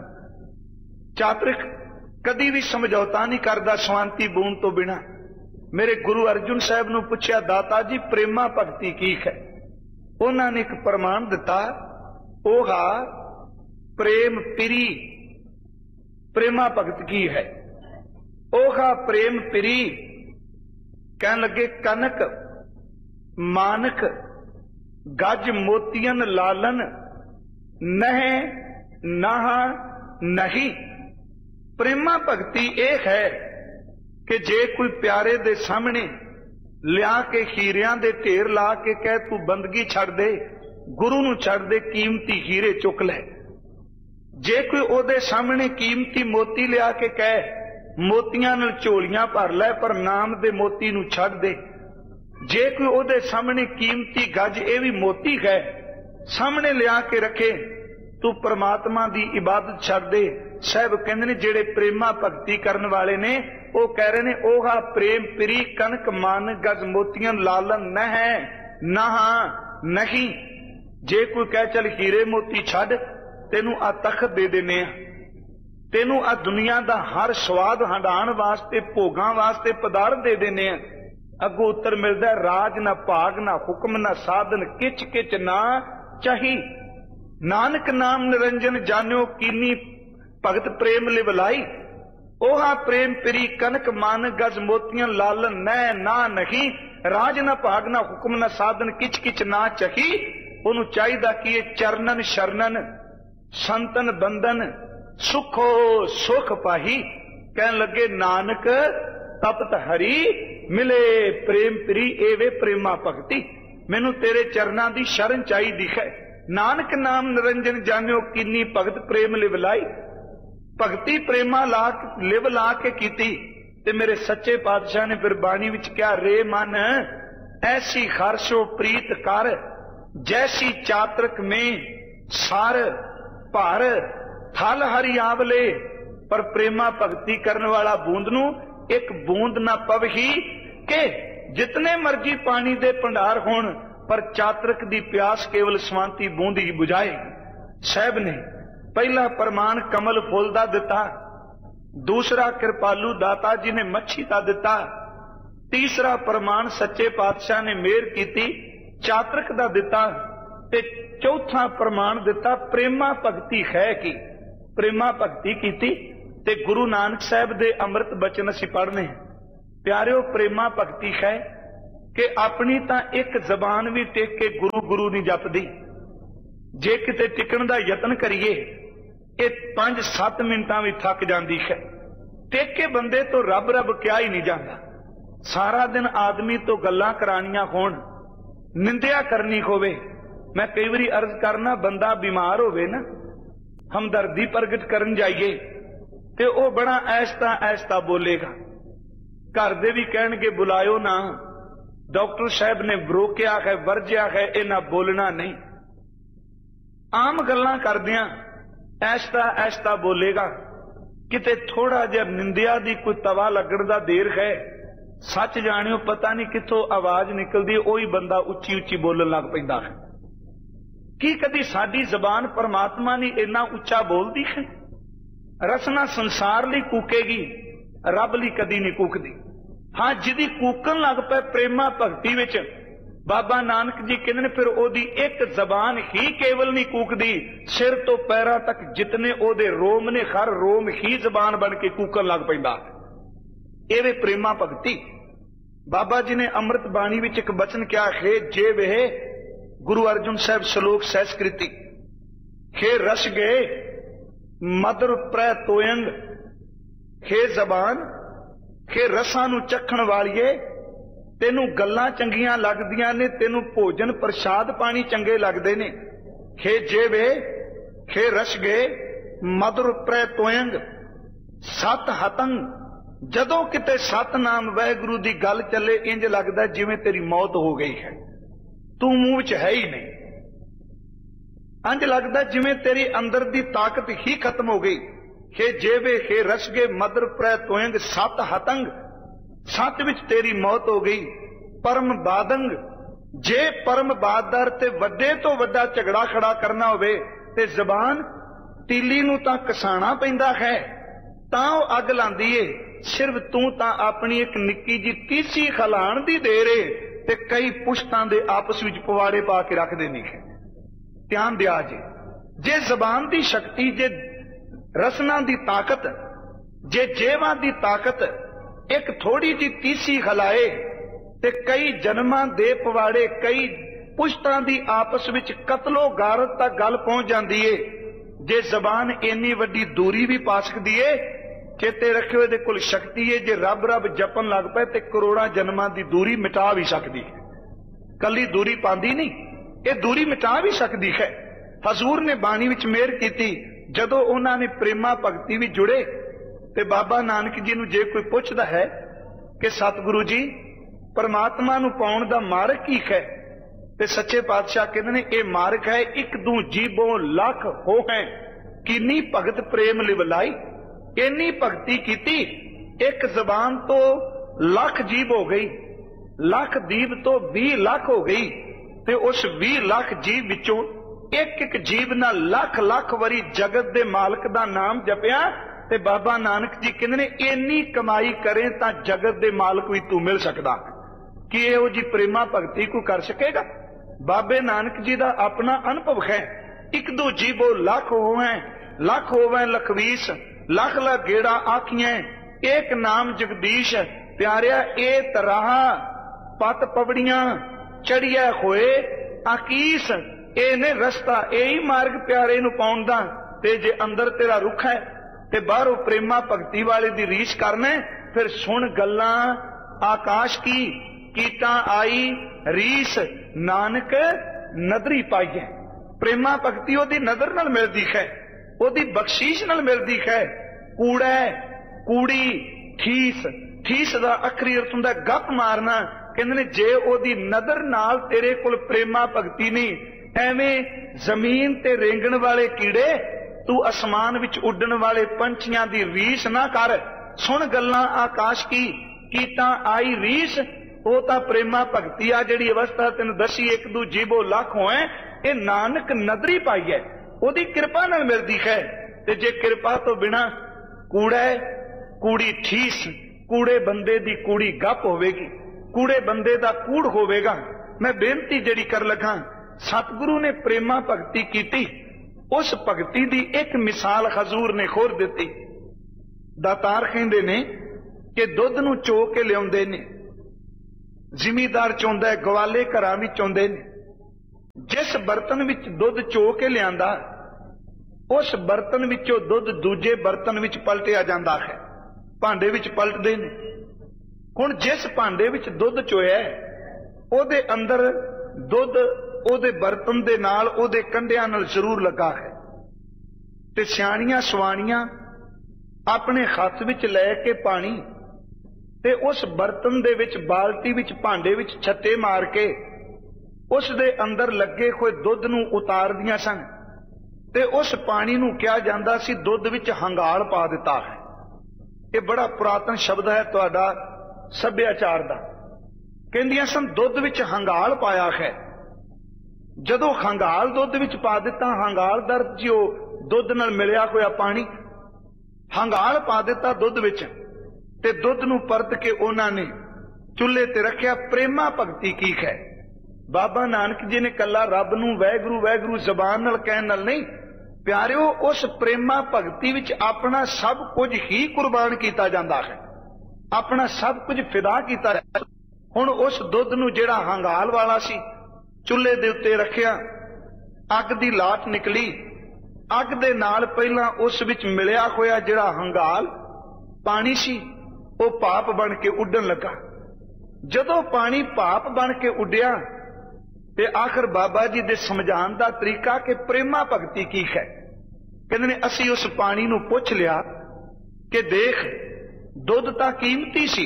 चातरिक कदी भी समझौता नहीं करदा शांति बूंद तो बिना। मेरे गुरु अर्जुन साहब नू पुछया, दाता जी प्रेमा भगती की है? उन्हां ने एक प्रमाण दिता, ओहा प्रेम पिरी प्रेमा भगत की है। ओहा प्रेम पिरी। कहन लगे कनक मानक गज मोतियन लालन, नह नाह नहीं। प्रेमा भगती यह है कि जे कोई प्यारे दे सामने लिया के हीरियां दे ढेर ला के कह तू बंदगी छड़ दे, गुरु नू छड़ दे, कीमती हीरे चुक ले। जे कोई ओदे सामने कीमती मोती लिया के कह मोतियां नाल झोलियां भर लै, पर नाम दे मोती नू छड़ दे। जे कोई ओदे सामने कीमती गज, ये भी मोती है, सामने लिया के रखे, तू परमात्मा दी इबादत छड़ दे। साहब कहंदे ने जेड़े प्रेमा भगती करन वाले ने वो कह रहे ने, ओहा प्रेम पिरी कनक मान गज मोतियां लालन न है नहा नहीं। जे कोई कह चल हीरे मोती छड़, तेनू आ तख्त दे देने, तेनू आ दुनिया दा हर स्वाद हंडाण वास्ते, भोगां वास्ते पदार्थ दे देने। अगों उत्तर मिलदा, राज ना भाग ना हुक्म ना साधन, किच किच ना चाही। नानक नाम निरंजन जानियो कीनी भगत प्रेम लिवलाई। ओहा प्रेम पिरी कनक मान गज मोतियां लालन न ना नहीं। राज ना भाग ना हुक्म ना साधन, किच किच ना चाही। ओनू चाहिदा कि ये चरणन शरणन संतन बंधन, सुखो सुख पाही। कहन लगे नानक तपत हरी मिले प्रेम प्री, एवे प्रेमा भगती। मैनू तेरे चरना दी शरण चाहिदी है। नानक नाम निरंजन जानियो कीनी भगत प्रेम लिवलाई। भगती प्रेमा लिव ला के कीती। ते मेरे सच्चे पातशाह ने फिर बाणी विच क्या, रे मन ऐसी खारशो प्रीत कर, जैसी चातरक में सार भार थल हरि आवले। पर प्रेमा भगती करने वाला बूंद नू एक बूंद ना पवही के जितने मर्जी पानी दे भंडार होण, पर चातरक दी प्यास केवल स्वांति बूंद ही बुझाए। साहब ने पहला प्रमाण कमल फूल दा दिता, दूसरा कृपालू दाता जी ने मच्छी दा दिता, तीसरा प्रमाण सच्चे पातशाह ने मेहर कीती चातरक दा दिता, ते चौथा प्रमाण दिता प्रेमा भगती है की। प्रेमा भगती कीती ते गुरु नानक साहब दे अमृत बचन असीं पढ़ने। प्यारिओ प्रेमा भगती है कि अपनी तां एक जबान भी टेक के गुरु गुरु नहीं जपदी। जे किते टिकण दा यतन करिए ये 5-7 मिनटां भी थक जांदी है। टेक के बंदे तो रब रब क्या ही नहीं जाता। सारा दिन आदमी तो गल्लां करानियां होण, निंदिया करनी होवे। मैं कई बारी अर्ज करना, बंदा बीमार होवे ना, हमदर्दी प्रगट करन जाइए ते ओ बड़ा ऐसता ऐसता बोलेगा। घर दे भी कहणगे बुलायो ना, डॉक्टर साहब ने रोकिया है, वर्जिया है, इन्हां बोलना नहीं। आम गल्लां करदियां ऐसता ऐसता बोलेगा। किते थोड़ा जिहा निंदिया दी कोई तवा लगण दा देर है, सच जाणिओ पता नहीं कित्थों आवाज निकलदी, ओही बंदा उच्ची उच्ची बोलण लग पैंदा है। की कदी साडी जबान परमात्मा ने इन्ना उच्चा बोलदी है? रसना संसार लई कूकेगी, रब लई कदी नहीं कूकदी। हाँ, जिहदी कूकण लग पए प्रेमा भगती विच, बाबा नानक जी कहते हैं फिर ओदी एक जबान ही केवल नहीं कूकदी, सिर तो पैरां तक जितने ओदे रोम ने, हर रोम ही जबान बन के कूकण लग पैंदा। एवे प्रेमा भगती। बाबा जी ने अमृत बाणी विच एक बचन क्या है, जे वे गुरु अर्जुन साहब श्लोक सहस्कृति, हे रस गए मधुर प्रै तोयंग, हे जबान हे रसां नूं चखण वालिए, तेनू गल्लां चंगियां लगदियां ने, तेनू भोजन प्रसाद पानी चंगे लगदे ने। हे जेवे हे रस गए मधुर प्रै तोयंग सत हतंग, जदों किते सतनाम वाहिगुरू दी गल चले इंज लगदा जिवें तेरी मौत हो गई है, तू मूंह च है ही नहीं। इंज लगदा जिवें तेरी अंदर दी ताकत ही खत्म हो गई। हे जेवे हे रस गए मधुर प्रै तोयंग सत हतंग, सत विच तेरी मौत हो गई। परम बादंग, जे परम बादर ते वड्डे तो वड्डा झगड़ा खड़ा करना होवे ते जबान तीली नूं तां कसाणा पैंदा है, तां ओह अग लांदी है। सिर्फ तू तां अपनी एक निक्की जी तीसी खलाण दी देर है ते कई पुश्तां दे आपस विच पवाड़े पा के रख देनी है। ध्यान दिया जे जबान दी शक्ति, जे रसना दी ताकत, जे जेवां दी ताकत एक थोड़ी जी तीसी खलाए ते कई जन्मां दे पवाड़े, कई पुश्तां दी आपस विच कतलो गारत तक गल पहुंच जांदी है। जे जबान इन्नी वड्डी दूरी भी पा सकदी है, चेते रखियो इहदे कोल शक्ति है, जे रब रब जपन लग पए ते करोड़ां जन्मां दी दूरी मिटा भी सकदी है। कली दूरी पांदी नहीं, ये दूरी मिटा भी सकदी है। हजूर ने बाणी विच मेहर कीती, जदों उन्हां ने प्रेमा भगती विच जुड़े ते बाबा नानक जी नूं जे कोई पुछदा है कि सतगुरु जी परमात्मा नूं पाउण दा मार्ग की है, ते सच्चे पातशाह कहंदे ने ये मार्ग है, एक दू जीबों लाख हो है, किन्नी भगत प्रेम लिवलाई। इन्नी भगती कीती, एक जबान तो लाख जीब हो गई, लाख दीब तो 20 लाख हो गई, ते उस 20 लाख जीव विचों एक एक जीव ना लाख लाख वारी जगत दे मालक दा नाम जपिया। ते बाबा नानक जी कहंदे ने इन्नी कमाई करें तां जगत दे मालक भी तू मिल सकदा। कि इहो जी प्रेमा भगती को कर सकेगा? बाबे नानक जी दा अपना अनुभव है। एक दो जीवो लाख होवें, लाख होवें लखवीस, लख लख गेड़ा आखियां, एक नाम जगदीश। प्यारिया ए तराहा पत पवड़ियां चढ़िया होए आकीस, ए ने रस्ता यही मार्ग प्यारे नूं पाउण दा। ते जे अंदर तेरा रुख है ते बाहरों प्रेमा भगती वाले दी रीछ करना, फिर सुन गल्लां आकाश की कीटा आई रीस, नानक नदरी पाई है। प्रेमा भगती ओदी नजर नाल मिलदी है, ओदी बख्शीश नाल मिलदी है। कूड़ा कूड़ी ठीस, ठीस दा अखरी अर्थ हुंदा गप मारना। कहंदे ने जे ओदी नजर नाल तेरे कोल प्रेमा भगती नहीं, एवें जमीन ते रेंगण वाले कीड़े, तू आसमान विच उड्डण वाले पंछियां दी रीस ना कर। सुन गल्लां आकाश की कीटा आई रीस, वो तां प्रेमा भगती आ जिहड़ी अवस्था तैनूं दसी एक दू जीबो लाख होए, ये नानक नदरी पाई है, ओदी किरपा नाल मिलदी है। ते जे किरपा तो बिना कूड़ा कूड़ी ठीस, कूड़े बंदे दी कूड़ी गप होवेगी, कूड़े बंदे दा कूड़ होवेगा। मैं बेनती जिहड़ी कर लगा, सतगुरु ने प्रेमा भगती कीती उस भगती दी एक मिसाल हजूर ने खोर दी। दातार कहंदे ने कि दुध नूं चो के लियाउंदे ने, जिमीदार चोंदा है, गवाले घरां विच चोंदे ने। जिस बर्तन विच दुध चो के लिआंदा उस बर्तन विचों दुध दूजे बर्तन विच पलटिया जांदा है, भांडे विच पलटदे ने। हुण जिस भांडे विच दुध चोया ओहदे अंदर दुध ओहदे बर्तन दे नाल ओहदे कंढियां नाल जरूर लगा है। ते सियाणियां सवाणियां अपने हत्थ विच लै के पानी ते उस बर्तन दे विच बाल्टी विच भांडे विच छत्ते मार के उस दे अंदर लगे होए दुध नूं उतारदियां सन ते उस पानी नूं कहा जांदा सी दुध विच हंगाल पा दिता है। ये बड़ा पुरातन शब्द है तुहाडा सभ्याचार दा। कहंदियां सन दुध विच हंगाल पाया है। जदों हंगाल दुध विच पा दिता, हंगाल दर जो दुध नाल मिलिया होया पानी, हंगाल पा दिता दुध विच ते दुध नूं परत के उन्हां ने चुल्हे ते रखिया। प्रेमा भगती की है। बाबा नानक जी ने कला रब नूं वैगुरू वैगुरू जबान नाल कहण नाल नहीं, प्यारिओ उस प्रेमा भगती विच अपना सब कुछ ही कुर्बान किया जाता है, अपना सब कुछ फिदा किया। हुण उस दुध नूं जिहड़ा हंगाल वाला सी चुल्हे दे उत्ते रखिया, अग दी लाट निकली, अग दे नाल पहलां उस विच मिलिया होया जिहड़ा हंगाल पानी सी वो भाप बन के उड्डण लगा। जदों पानी भाप बन के उड्डिया ते आखिर बाबा जी दे समझाण दा तरीका कि प्रेमा भगती की है। कहंदे ने असीं उस पानी नूं पुछ लिया कि देख दुध तां कीमती सी,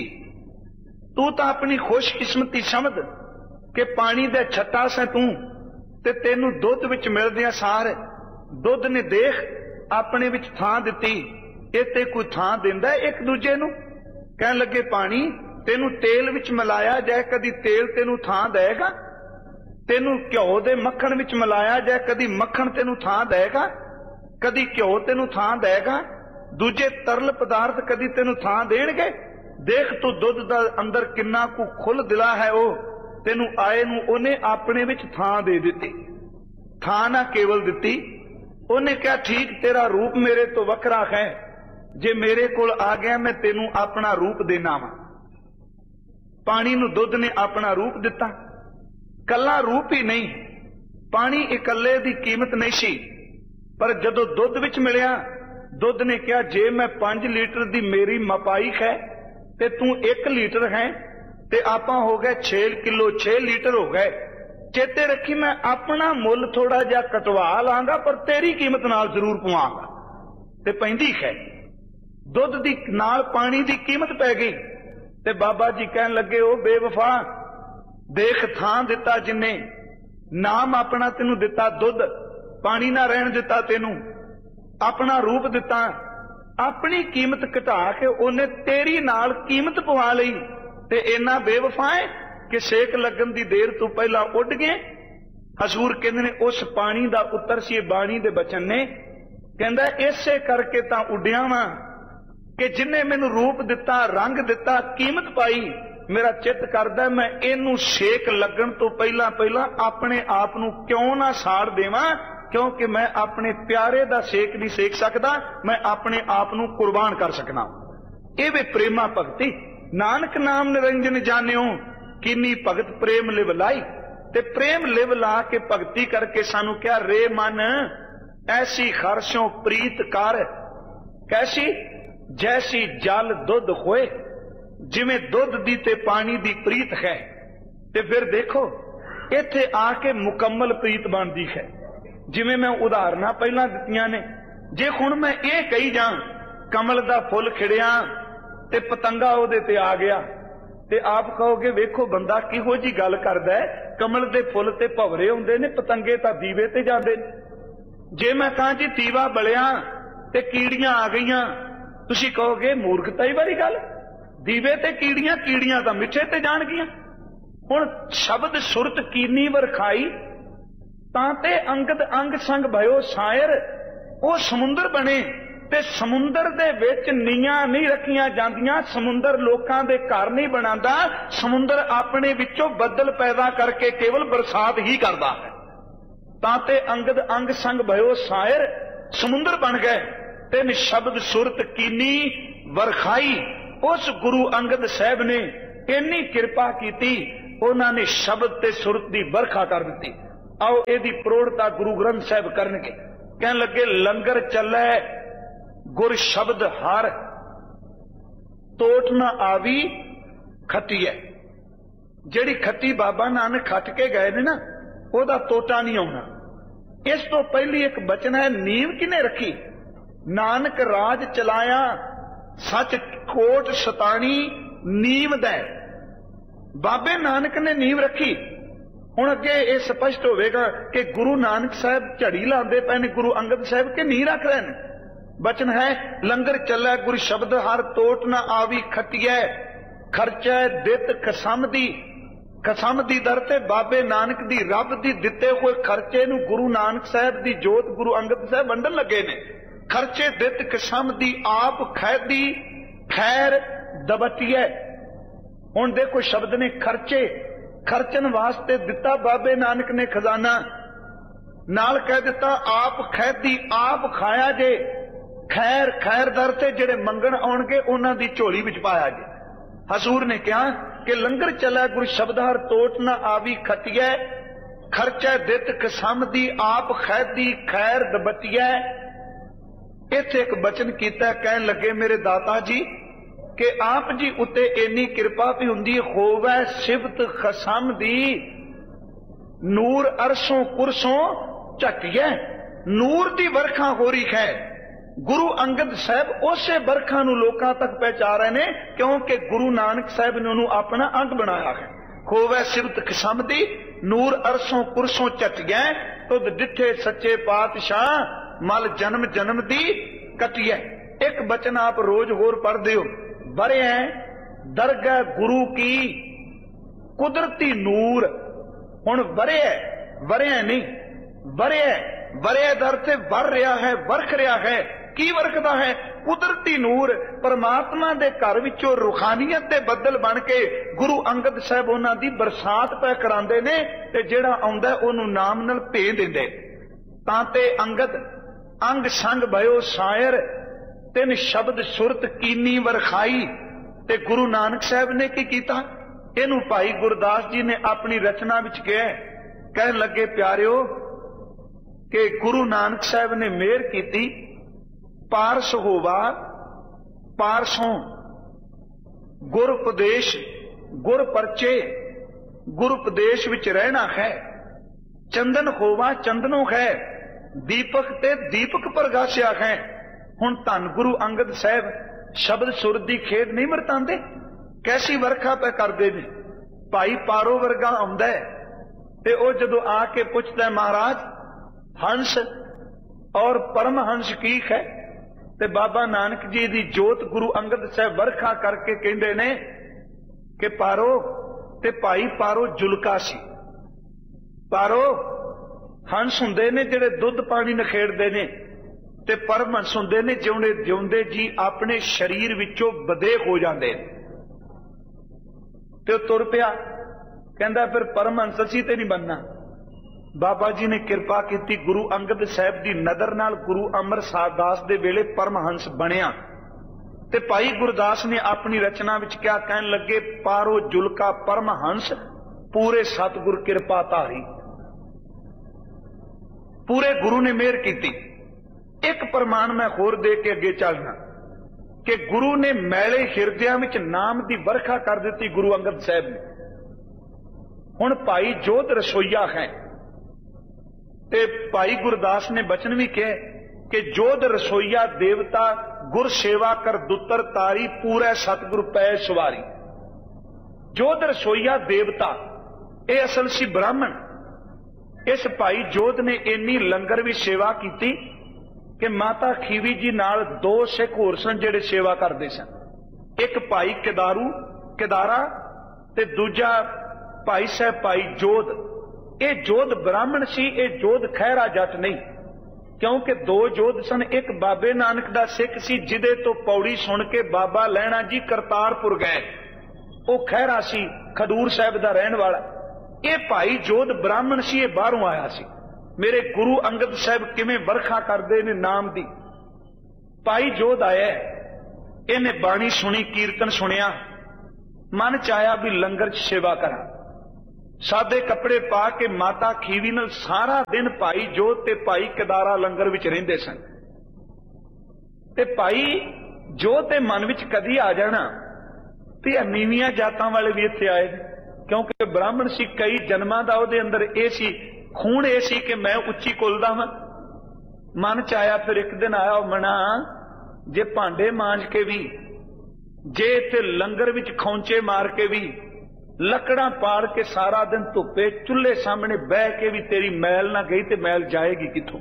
तू तां अपनी खुशकिस्मती समझ कि पानी दे छट्टा से तू ते तैनूं दुध विच मिलदियां सार दुध ने देख अपने विच थां दित्ती, इत्ते कोई थां दिंदा एक दूजे नूं। कहण लगे पानी तैनूं तेल विच मिलाया जाए कदी तेल तैनूं थां देगा, तैनूं घ्यो दे मक्खण विच मिलाया जाए कदी मक्खण तैनूं थां देगा, कदी घ्यो तैनूं थां देगा, दूजे तरल पदार्थ कदी तैनूं थां देणगे। देख तू दुध दा अंदर किन्ना कु खुल दिला है, वो तैनूं आए नूं ओने अपने विच थां दे दित्ती। थां ना केवल दित्ती, ओने कहा ठीक तेरा रूप मेरे तो वखरा है, जे मेरे कोल आ गया मैं तैनूं अपना रूप देना वा। पानी नूं दुध ने अपना रूप दिता। कला रूप ही नहीं, पानी इकल्ले दी कीमत नहीं सी, पर जदों दुध विच मिलिया दुध ने कहा जे मैं 5 लीटर दी मेरी मपाई है ते तू 1 लीटर है ते आपां हो गए 6 किलो 6 लीटर हो गए। चेते रखी मैं अपना मुल थोड़ा जिहा कटवा लांगा पर तेरी कीमत नाल जरूर पवांगा। ते पैंदी है दुध दी नाल पानी दी कीमत पै गई। ते बाबा जी कहन लगे ओ बेवफा देख थां दिता जिन्ने, नाम अपना तेनू दिता, दुध पानी ना रहन दिता, तेनू अपना रूप दिता, अपनी कीमत घटा के उन्हें तेरी नाल कीमत पवा लई ते इन्ना बेवफा है कि सेक लगन दी देर तो पहला उड़ गए। हजूर कहंदे ने उस पानी दा उत्तर सी बाणी दे बचन ने, कहंदा इसे करके तां उड्डिया वां कि जिन्ने मैनू रूप दिता, रंग दिता, कीमत पाई, मेरा चित करदा मैं इनू सेक लगन तो पहला पहला अपने आप नू क्यों ना साड़ देवां, क्योंकि मैं अपने प्यारे दा सेक नहीं सेक सकदा, मैं अपने आप नू कुर्बान कर सकना। ये वे प्रेमा भगती। नानक नाम निरंजन जानियो किन्नी भगत प्रेम लिव लाई। ते प्रेम लिव ला के भगती करके सानू क्या रे मन ऐसी खरशों प्रीत कर, कैसी जैसी जल दुध होए, जिवें दुध दी ते पानी दी प्रीत है। ते फिर देखो इत्थे आके मुकम्मल प्रीत बनदी है। जिवें मैं उदाहरणा पहला दित्तियां ने, जे हुण मैं ये कही जां कमल दा फुल खिड़िया ते पतंगा ओहदे ते आ गया ते आप कहोगे वेखो बंदा किहो जी गल करदा है, कमल दे फुल ते भवरे हुंदे ने, पतंगे तां दीवे ते जांदे ने। जे मैं कहां जी दीवा बलिया ते कीड़ियां आ गईयां, तुसीं कहोगे मूर्खता ही वाली गल, दीवे ते कीड़ियां, कीड़ियां तां मिੱਠੇ ते जाणगियां। हुण शब्द सुरत कीनी वरखाई तां ते अंगद अंग संग भयो शायर, वो समुंदर बने ते समुंदर दे विच नीआं नहीं रखियां जांदियां, समुंदर लोकां दे घर नहीं बनांदा, समुंदर अपने विचों बदल पैदा करके केवल बरसात ही करदा है। ताते अंगद अंग संग भयो सायर, समुंदर बन गए। तिन शब्द सुरत कीनी वरखाई। उस गुरु अंगद साहब ने इन्नी कृपा की, उन्होंने शब्द ते सुरत की बरखा कर दी। आओ यदी प्रोढ़ता गुरु ग्रंथ साहब करनगे। कहन लगे लंगर चलै गुर शब्द हार, टोट न आवी खती है। जिहड़ी खती बाबा नानक खट के गए ने ना, ओदा टोटा नहीं आउणा। इस तो पहली एक बचन है, नींव किने रखी? नानक राज चलाया सच कोट सतानी नींव दै। बाबे नानक ने नींव रखी। हुण अगे ये स्पष्ट होवेगा कि गुरु नानक साहब झड़ी लांदे पए ने गुरु अंगद साहब के नींव रख रहे हैं। बचन है, लंगर चलै गुर शब्द हर, टोट न आवी खटिया, खर्चा दित खसम दी। खसम दी दर ते बाबे नानक दी रब दी दिते हुए खर्चे नूं गुरु नानक साहब दी जोत गुरु अंगद साहब वंडन लगे ने। खर्चे दित खसम दी आप खैदी खैर दबटिया। हुण देखो शब्द ने खर्चे, खर्चन वास्ते दिता बाबे नानक ने खजाना, नाल कह दिता आप खैदी आप खाया जे, खैर खैर दर ते जिहड़े मंगण आउणगे उन्हां दी झोली विच पाया जे। हजूर ने कहा कि लंगर चला गुरु शब्द हर, टोट न आवी खटिया, खर्चा दित खसम दी आप खैदी खैर दबटिया। इत्थे एक बचन कीता, कहन लगे मेरे दाता जी कि आप जी उत्ते इन्नी कृपा भी हुंदी, होवै सिफत खसम दी नूर अरसों कुरसों झटिया। नूर दी बरखा हो रही है। गुरु अंगद साहब उसे बरखा नूं लोकां तक पहुंचा रहे ने, क्योंकि गुरु नानक साहब ने उन्होंने अपना अंग बनाया है। होवै सिफत खसम दी नूर अरसों कुरसों झटिया, तुद डिठे सच्चे पातशाह मल जन्म जन्म दी कटिया। एक बचन आप रोज होर पढ़ते हो, बरे दरगाह गुरु की कुदरती नूर। हुण बरे नहीं, बरे दर से वर रहा है, वर्ख रहा है। की वर्खदा है? कुदरती नूर। परमात्मा दे घर विचों रूहानियत दे बदल बन के गुरु अंगद साहब उन्हां दी बरसात पै करांदे ने, ते जिहड़ा आउंदा उहनूं नाम नाल भेज दिंदे। ताते अंगद अंग संग भयो सायर, तिन शब्द सुरत कीनी वरखाई। ते गुरु नानक साहब ने की कीता? इहनूं भाई गुरदास जी ने अपनी रचना विच कहा, कहन लगे प्यारिओ कि गुरु नानक साहब ने मेहर की, पारस होवा पारसों गुर उपदेश गुर परचे, गुर उपदेश विच रहना है। चंदन होवा चंदनों है, दीपक ते दीपक प्रगासिया है। हुण धन गुरु अंगद साहब शब्द सुर दी खेड नहीं वरतांदे, कैसी वर्खा पे करदे ने। भाई पारो वर्गा आउंदा है ते ओ जदों आके पुछदा महाराज हंस और परमहंस की है, ते बाबा नानक जी दी जोत गुरु अंगद साहब वर्खा करके कहंदे ने कि पारो ते भाई पारो जुलका सी। पारो हंस हुंदे ने जिहड़े दुध पानी नखेड़दे ने, ते परमहंस हुंदे ने जिउंदे जिउंदे जी अपने शरीर विचों बदे हो जांदे ने। ते तुर पिया, कहंदा फिर परमहंस असीं ते नहीं बनना। बाबा जी ने कृपा की, गुरु अंगद साहब की नदर नाल गुरु अमरसार दास दे वेले परमहंस बनिया। ते भाई गुरदास ने अपनी रचना विच क्या कहन लगे, पारो जुलका परमहंस पूरे सतगुर कृपा धारी। पूरे गुरु ने मेहर की। एक प्रमाण मैं होर दे के अगे चलना कि गुरु ने मैले हिरदियां विच नाम की बरखा कर दी गुरु अंगद साहब ने। हुण भाई जोध रसोईया है, ते भाई गुरदास ने बचन भी कहे कि जोध रसोईया देवता गुर सेवा कर दुतर तारी, पूरे सतगुर पै सवारी। जोध रसोईया देवता ये असल सी ब्राह्मण। इस भाई जोध ने इन्नी लंगर भी सेवा की कि माता खीवी जी नाल दो सिख होर सन जिहड़े सेवा करते सन। एक भाई किदारा ते दूजा भाई साहब भाई जोध। ये जोध ब्राह्मण सी, ये जोध खैरा जट नहीं, क्योंकि दो जोध सन। एक बाबे नानक दा सिख सी जिदे तो पौड़ी सुन के बाबा लैणा जी करतारपुर गए, वो खैरा सी, खडूर साहब दा रहन वाला। ये भाई जोध ब्राह्मण सी, ये बाहरों आया सी। मेरे गुरु अंगद साहब किवें बरखा करते ने नाम दी। भाई जोध आया, इन्हें बाणी सुनी, कीर्तन सुनिया, मन च आया भी लंगर च सेवा करा। सादे कपड़े पा के माता खीवी नाल सारा दिन भाई जोध ते भाई केदारा लंगर विच रहिंदे सन। ते भाई जोध दे मन विच कदी आ जाना भी नीवियां जातां वाले भी इत्थे आए, क्योंकि ब्राह्मण सी, कई जन्मां दा उहदे अंदर ये सी, खून ये सी कि मैं उच्ची कुल दा हां। मन च आया, फिर एक दिन आया मना, जे भांडे मांज के भी, जे इत्थे लंगर विच खौंचे मार के भी, लकड़ां पाड़ के सारा दिन धुप्पे चुल्हे सामने बह के भी तेरी मैल ना गई ते मैल जाएगी किथों।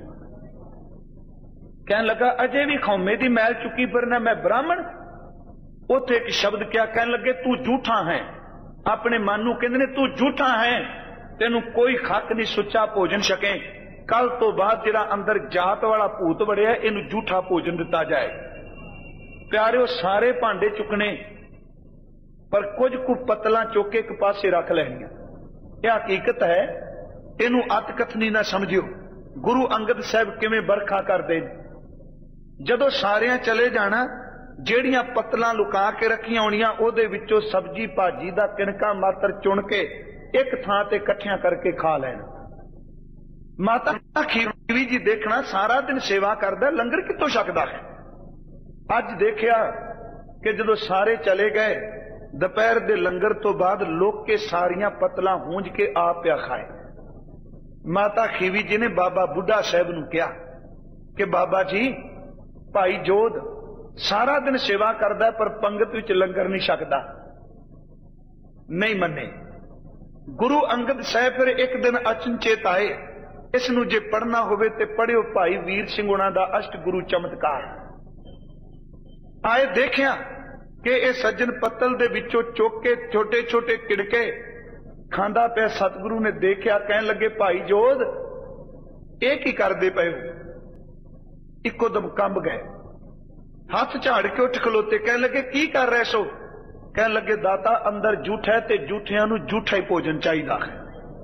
कहने लगा अजे भी खौमे दी मैल चुकी फिरना, मैं ब्राह्मण। उथे एक शब्द क्या कहने लगे, तू झूठा है। अपने मन नूं कहंदे ने तू झूठा है, तेनू कोई खक नहीं सुच्चा भोजन छके। कल तो बाद जिहड़ा अंदर जात वाला भूत वड़िया, इनू झूठा भोजन दिता जाए। प्यारिओ, सारे भांडे चुकने पर कुछ कु पतला चुक के एक पासे रख लैणियां। यह हकीकत है, इनू अत कथनी ना समझियो। गुरु अंगद साहब किवें बरखा करदे, जदों सारियां चले जाना, ਜਿਹੜੀਆਂ पत्तलां लुका के रखियां होणियां ਉਹਦੇ ਵਿੱਚੋਂ सब्जी भाजी ਦਾ किनका मात्र चुन के एक थां ते इकट्ठियां करके खा लेना। माता खीवी जी देखना सारा दिन सेवा करदा, लंगर कितों छकदा है। अज देखिया कि जदों सारे चले गए, दोपहर दे लंगर तो बाद लोग के सारियां पत्तलां हूंज के आप पिया खाए। माता खीवी जी ने बाबा बुढ़ा साहब नूं कहा कि बाबा जी, भाई जोध सारा दिन सेवा करदा पर पंगत विच लंगर नहीं छकदा। नहीं मन्ने। गुरु अंगद साहब फिर एक दिन अचनचेत आए, इसनूं जे पढ़ना होवे ते पढ़ियो भाई वीर सिंह हुणां दा अष्ट गुरु चमत्कार। आए देखिया कि इह सज्जन पत्तल दे विचों चुक के छोटे छोटे किड़के खांदा पिया। सतगुरु ने देखिया, कहन लगे भाई जोध ये की करदे पए हो। इको दम कंब गए, हाथ झाड़ के उठ खलोते, कहने लगे की कर रहे सो। कहने लगे दाता अंदर झूठ है ते झूठियां नूं झूठा ही भोजन चाहिदा है।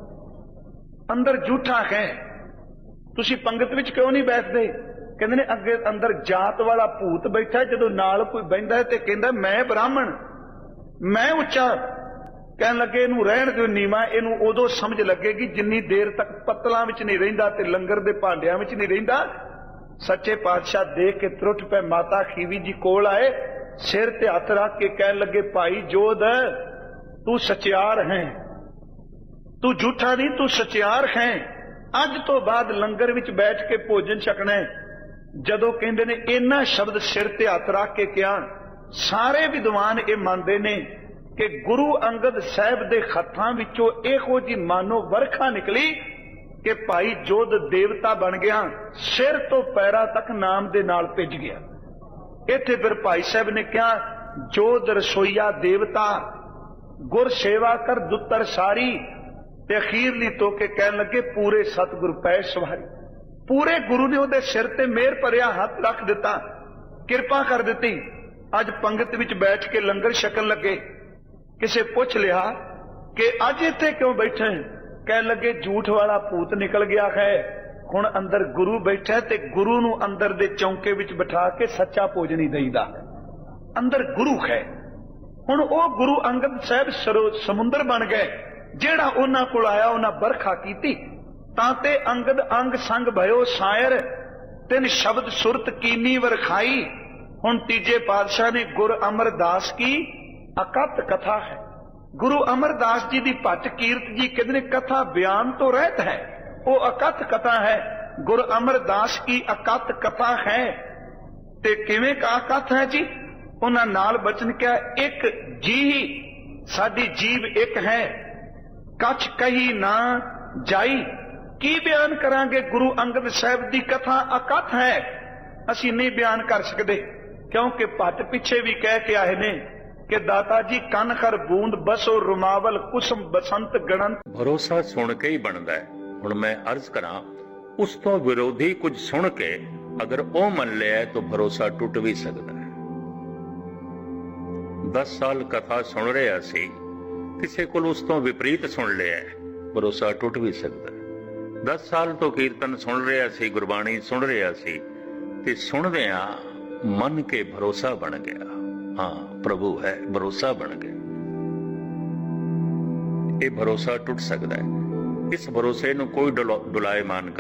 अंदर झूठा है, तुसी पंगत विच क्यों नहीं बैठदे। कहंदे ने अगे अंदर जात वाला भूत बैठा, जदों नाल कोई बहिंदा है ते कहंदा मैं ब्राह्मण, मैं उच्चा। कहने लगे इनू रहण दिओ नीवा, इनू उदों समझ लगेगी जिन्नी देर तक पत्तलां विच नहीं रहिंदा ते लंगर दे भांडियां विच नहीं रहिंदा। सच्चे पातशाह देख के त्रुट पे माता खीवी जी कोल आए, सिर ते हथ रख के कहन लगे भाई जोध तू सचियार है, तू झूठा नहीं, तू सचियार है। अज तो बाद लंगर विच बैठ के भोजन छकना है। जदों कहंदे ने इन्ना शब्द सिर ते हथ रख के कहा, सारे विद्वान ये मानते ने कि गुरु अंगद साहब दे खत्तां विचों इहो जी मानो वरखा निकली कि भाई जोध देवता बन गया, सिर तो पैरा तक नाम दे नाल भिज गया। इत्थे फिर भाई साहब ने कहा, जोध रसोईया देवता, गुर सेवा कर दुत्तर सारी। ते अखीरली तो के कहन लगे पूरे सतगुर पै सवारी। पूरे गुरु ने उहदे सिर ते मेहर भरिया हाथ रख दिता, किरपा कर दी। अज पंगत विच बैठ के लंगर छकन लगे। किसे पुछ लिया कि अज इत्थे क्यों बैठे। कह लगे झूठ वाला भूत निकल गया है, हुण अंदर गुरु बैठा ते गुरु नूं अंदर दे चौंके विच बिठा के सच्चा भोजन ही देईदा। अंदर गुरु है। हुण ओ गुरु अंगद साहब समुंदर बन गए। जेड़ा उन्हां कोल आया उन्हां बरखा कीती, तां अंगद अंग संग भयो शायर, तिन शब्द सुरत कीनी वरखाई। हुण तीजे पातशाह ने गुर अमरदास की अकत कथा है। गुरु अमरदास जी की भट्ट कीरत जी कहते हैं कथा बयान तो रहत है, वो अकथ कथा है। गुरु अमरदास की अकथ कथा है। ते किवें का अकथ है जी? उन्हां नाल बचन क्या, एक जी साडी जीव एक है, कछ कही ना जाई। की बयान करांगे? गुरु अंगद साहब की कथा अकथ है, असी नहीं बयान कर सकते, क्योंकि भट्ट पिछे भी कह के आए ने कि दाता जी कन खर बूंद बसो रुमावल कुसम बसंत गणंत। भरोसा सुन के ही बनता है। हुण मैं अर्ज करा, उस तो विरोधी कुछ सुन के अगर वो मन लिया तो भरोसा टुट भी सकता है। 10 साल कथा सुन रहा सी, किसी को उस तो विपरीत सुन लिया, भरोसा टुट भी सकता है। 10 ਸਾਲ ਤੋਂ ਕੀਰਤਨ ਸੁਣ ਰਿਹਾ ਸੀ, ਗੁਰਬਾਣੀ ਸੁਣ ਰਿਹਾ ਸੀ, ਤੇ ਸੁਣਦਿਆਂ ਮਨ ਕੇ ਭਰੋਸਾ ਬਣ ਗਿਆ। ਹਾਂ, ਪ੍ਰਭੂ ਹੈ, ਭਰੋਸਾ ਬਣ ਗਿਆ। ਇਹ ਭਰੋਸਾ ਟੁੱਟ ਸਕਦਾ ਹੈ। ਇਸ ਭਰੋਸੇ ਨੂੰ ਕੋਈ ਡੁਲਾਇਮਾਨ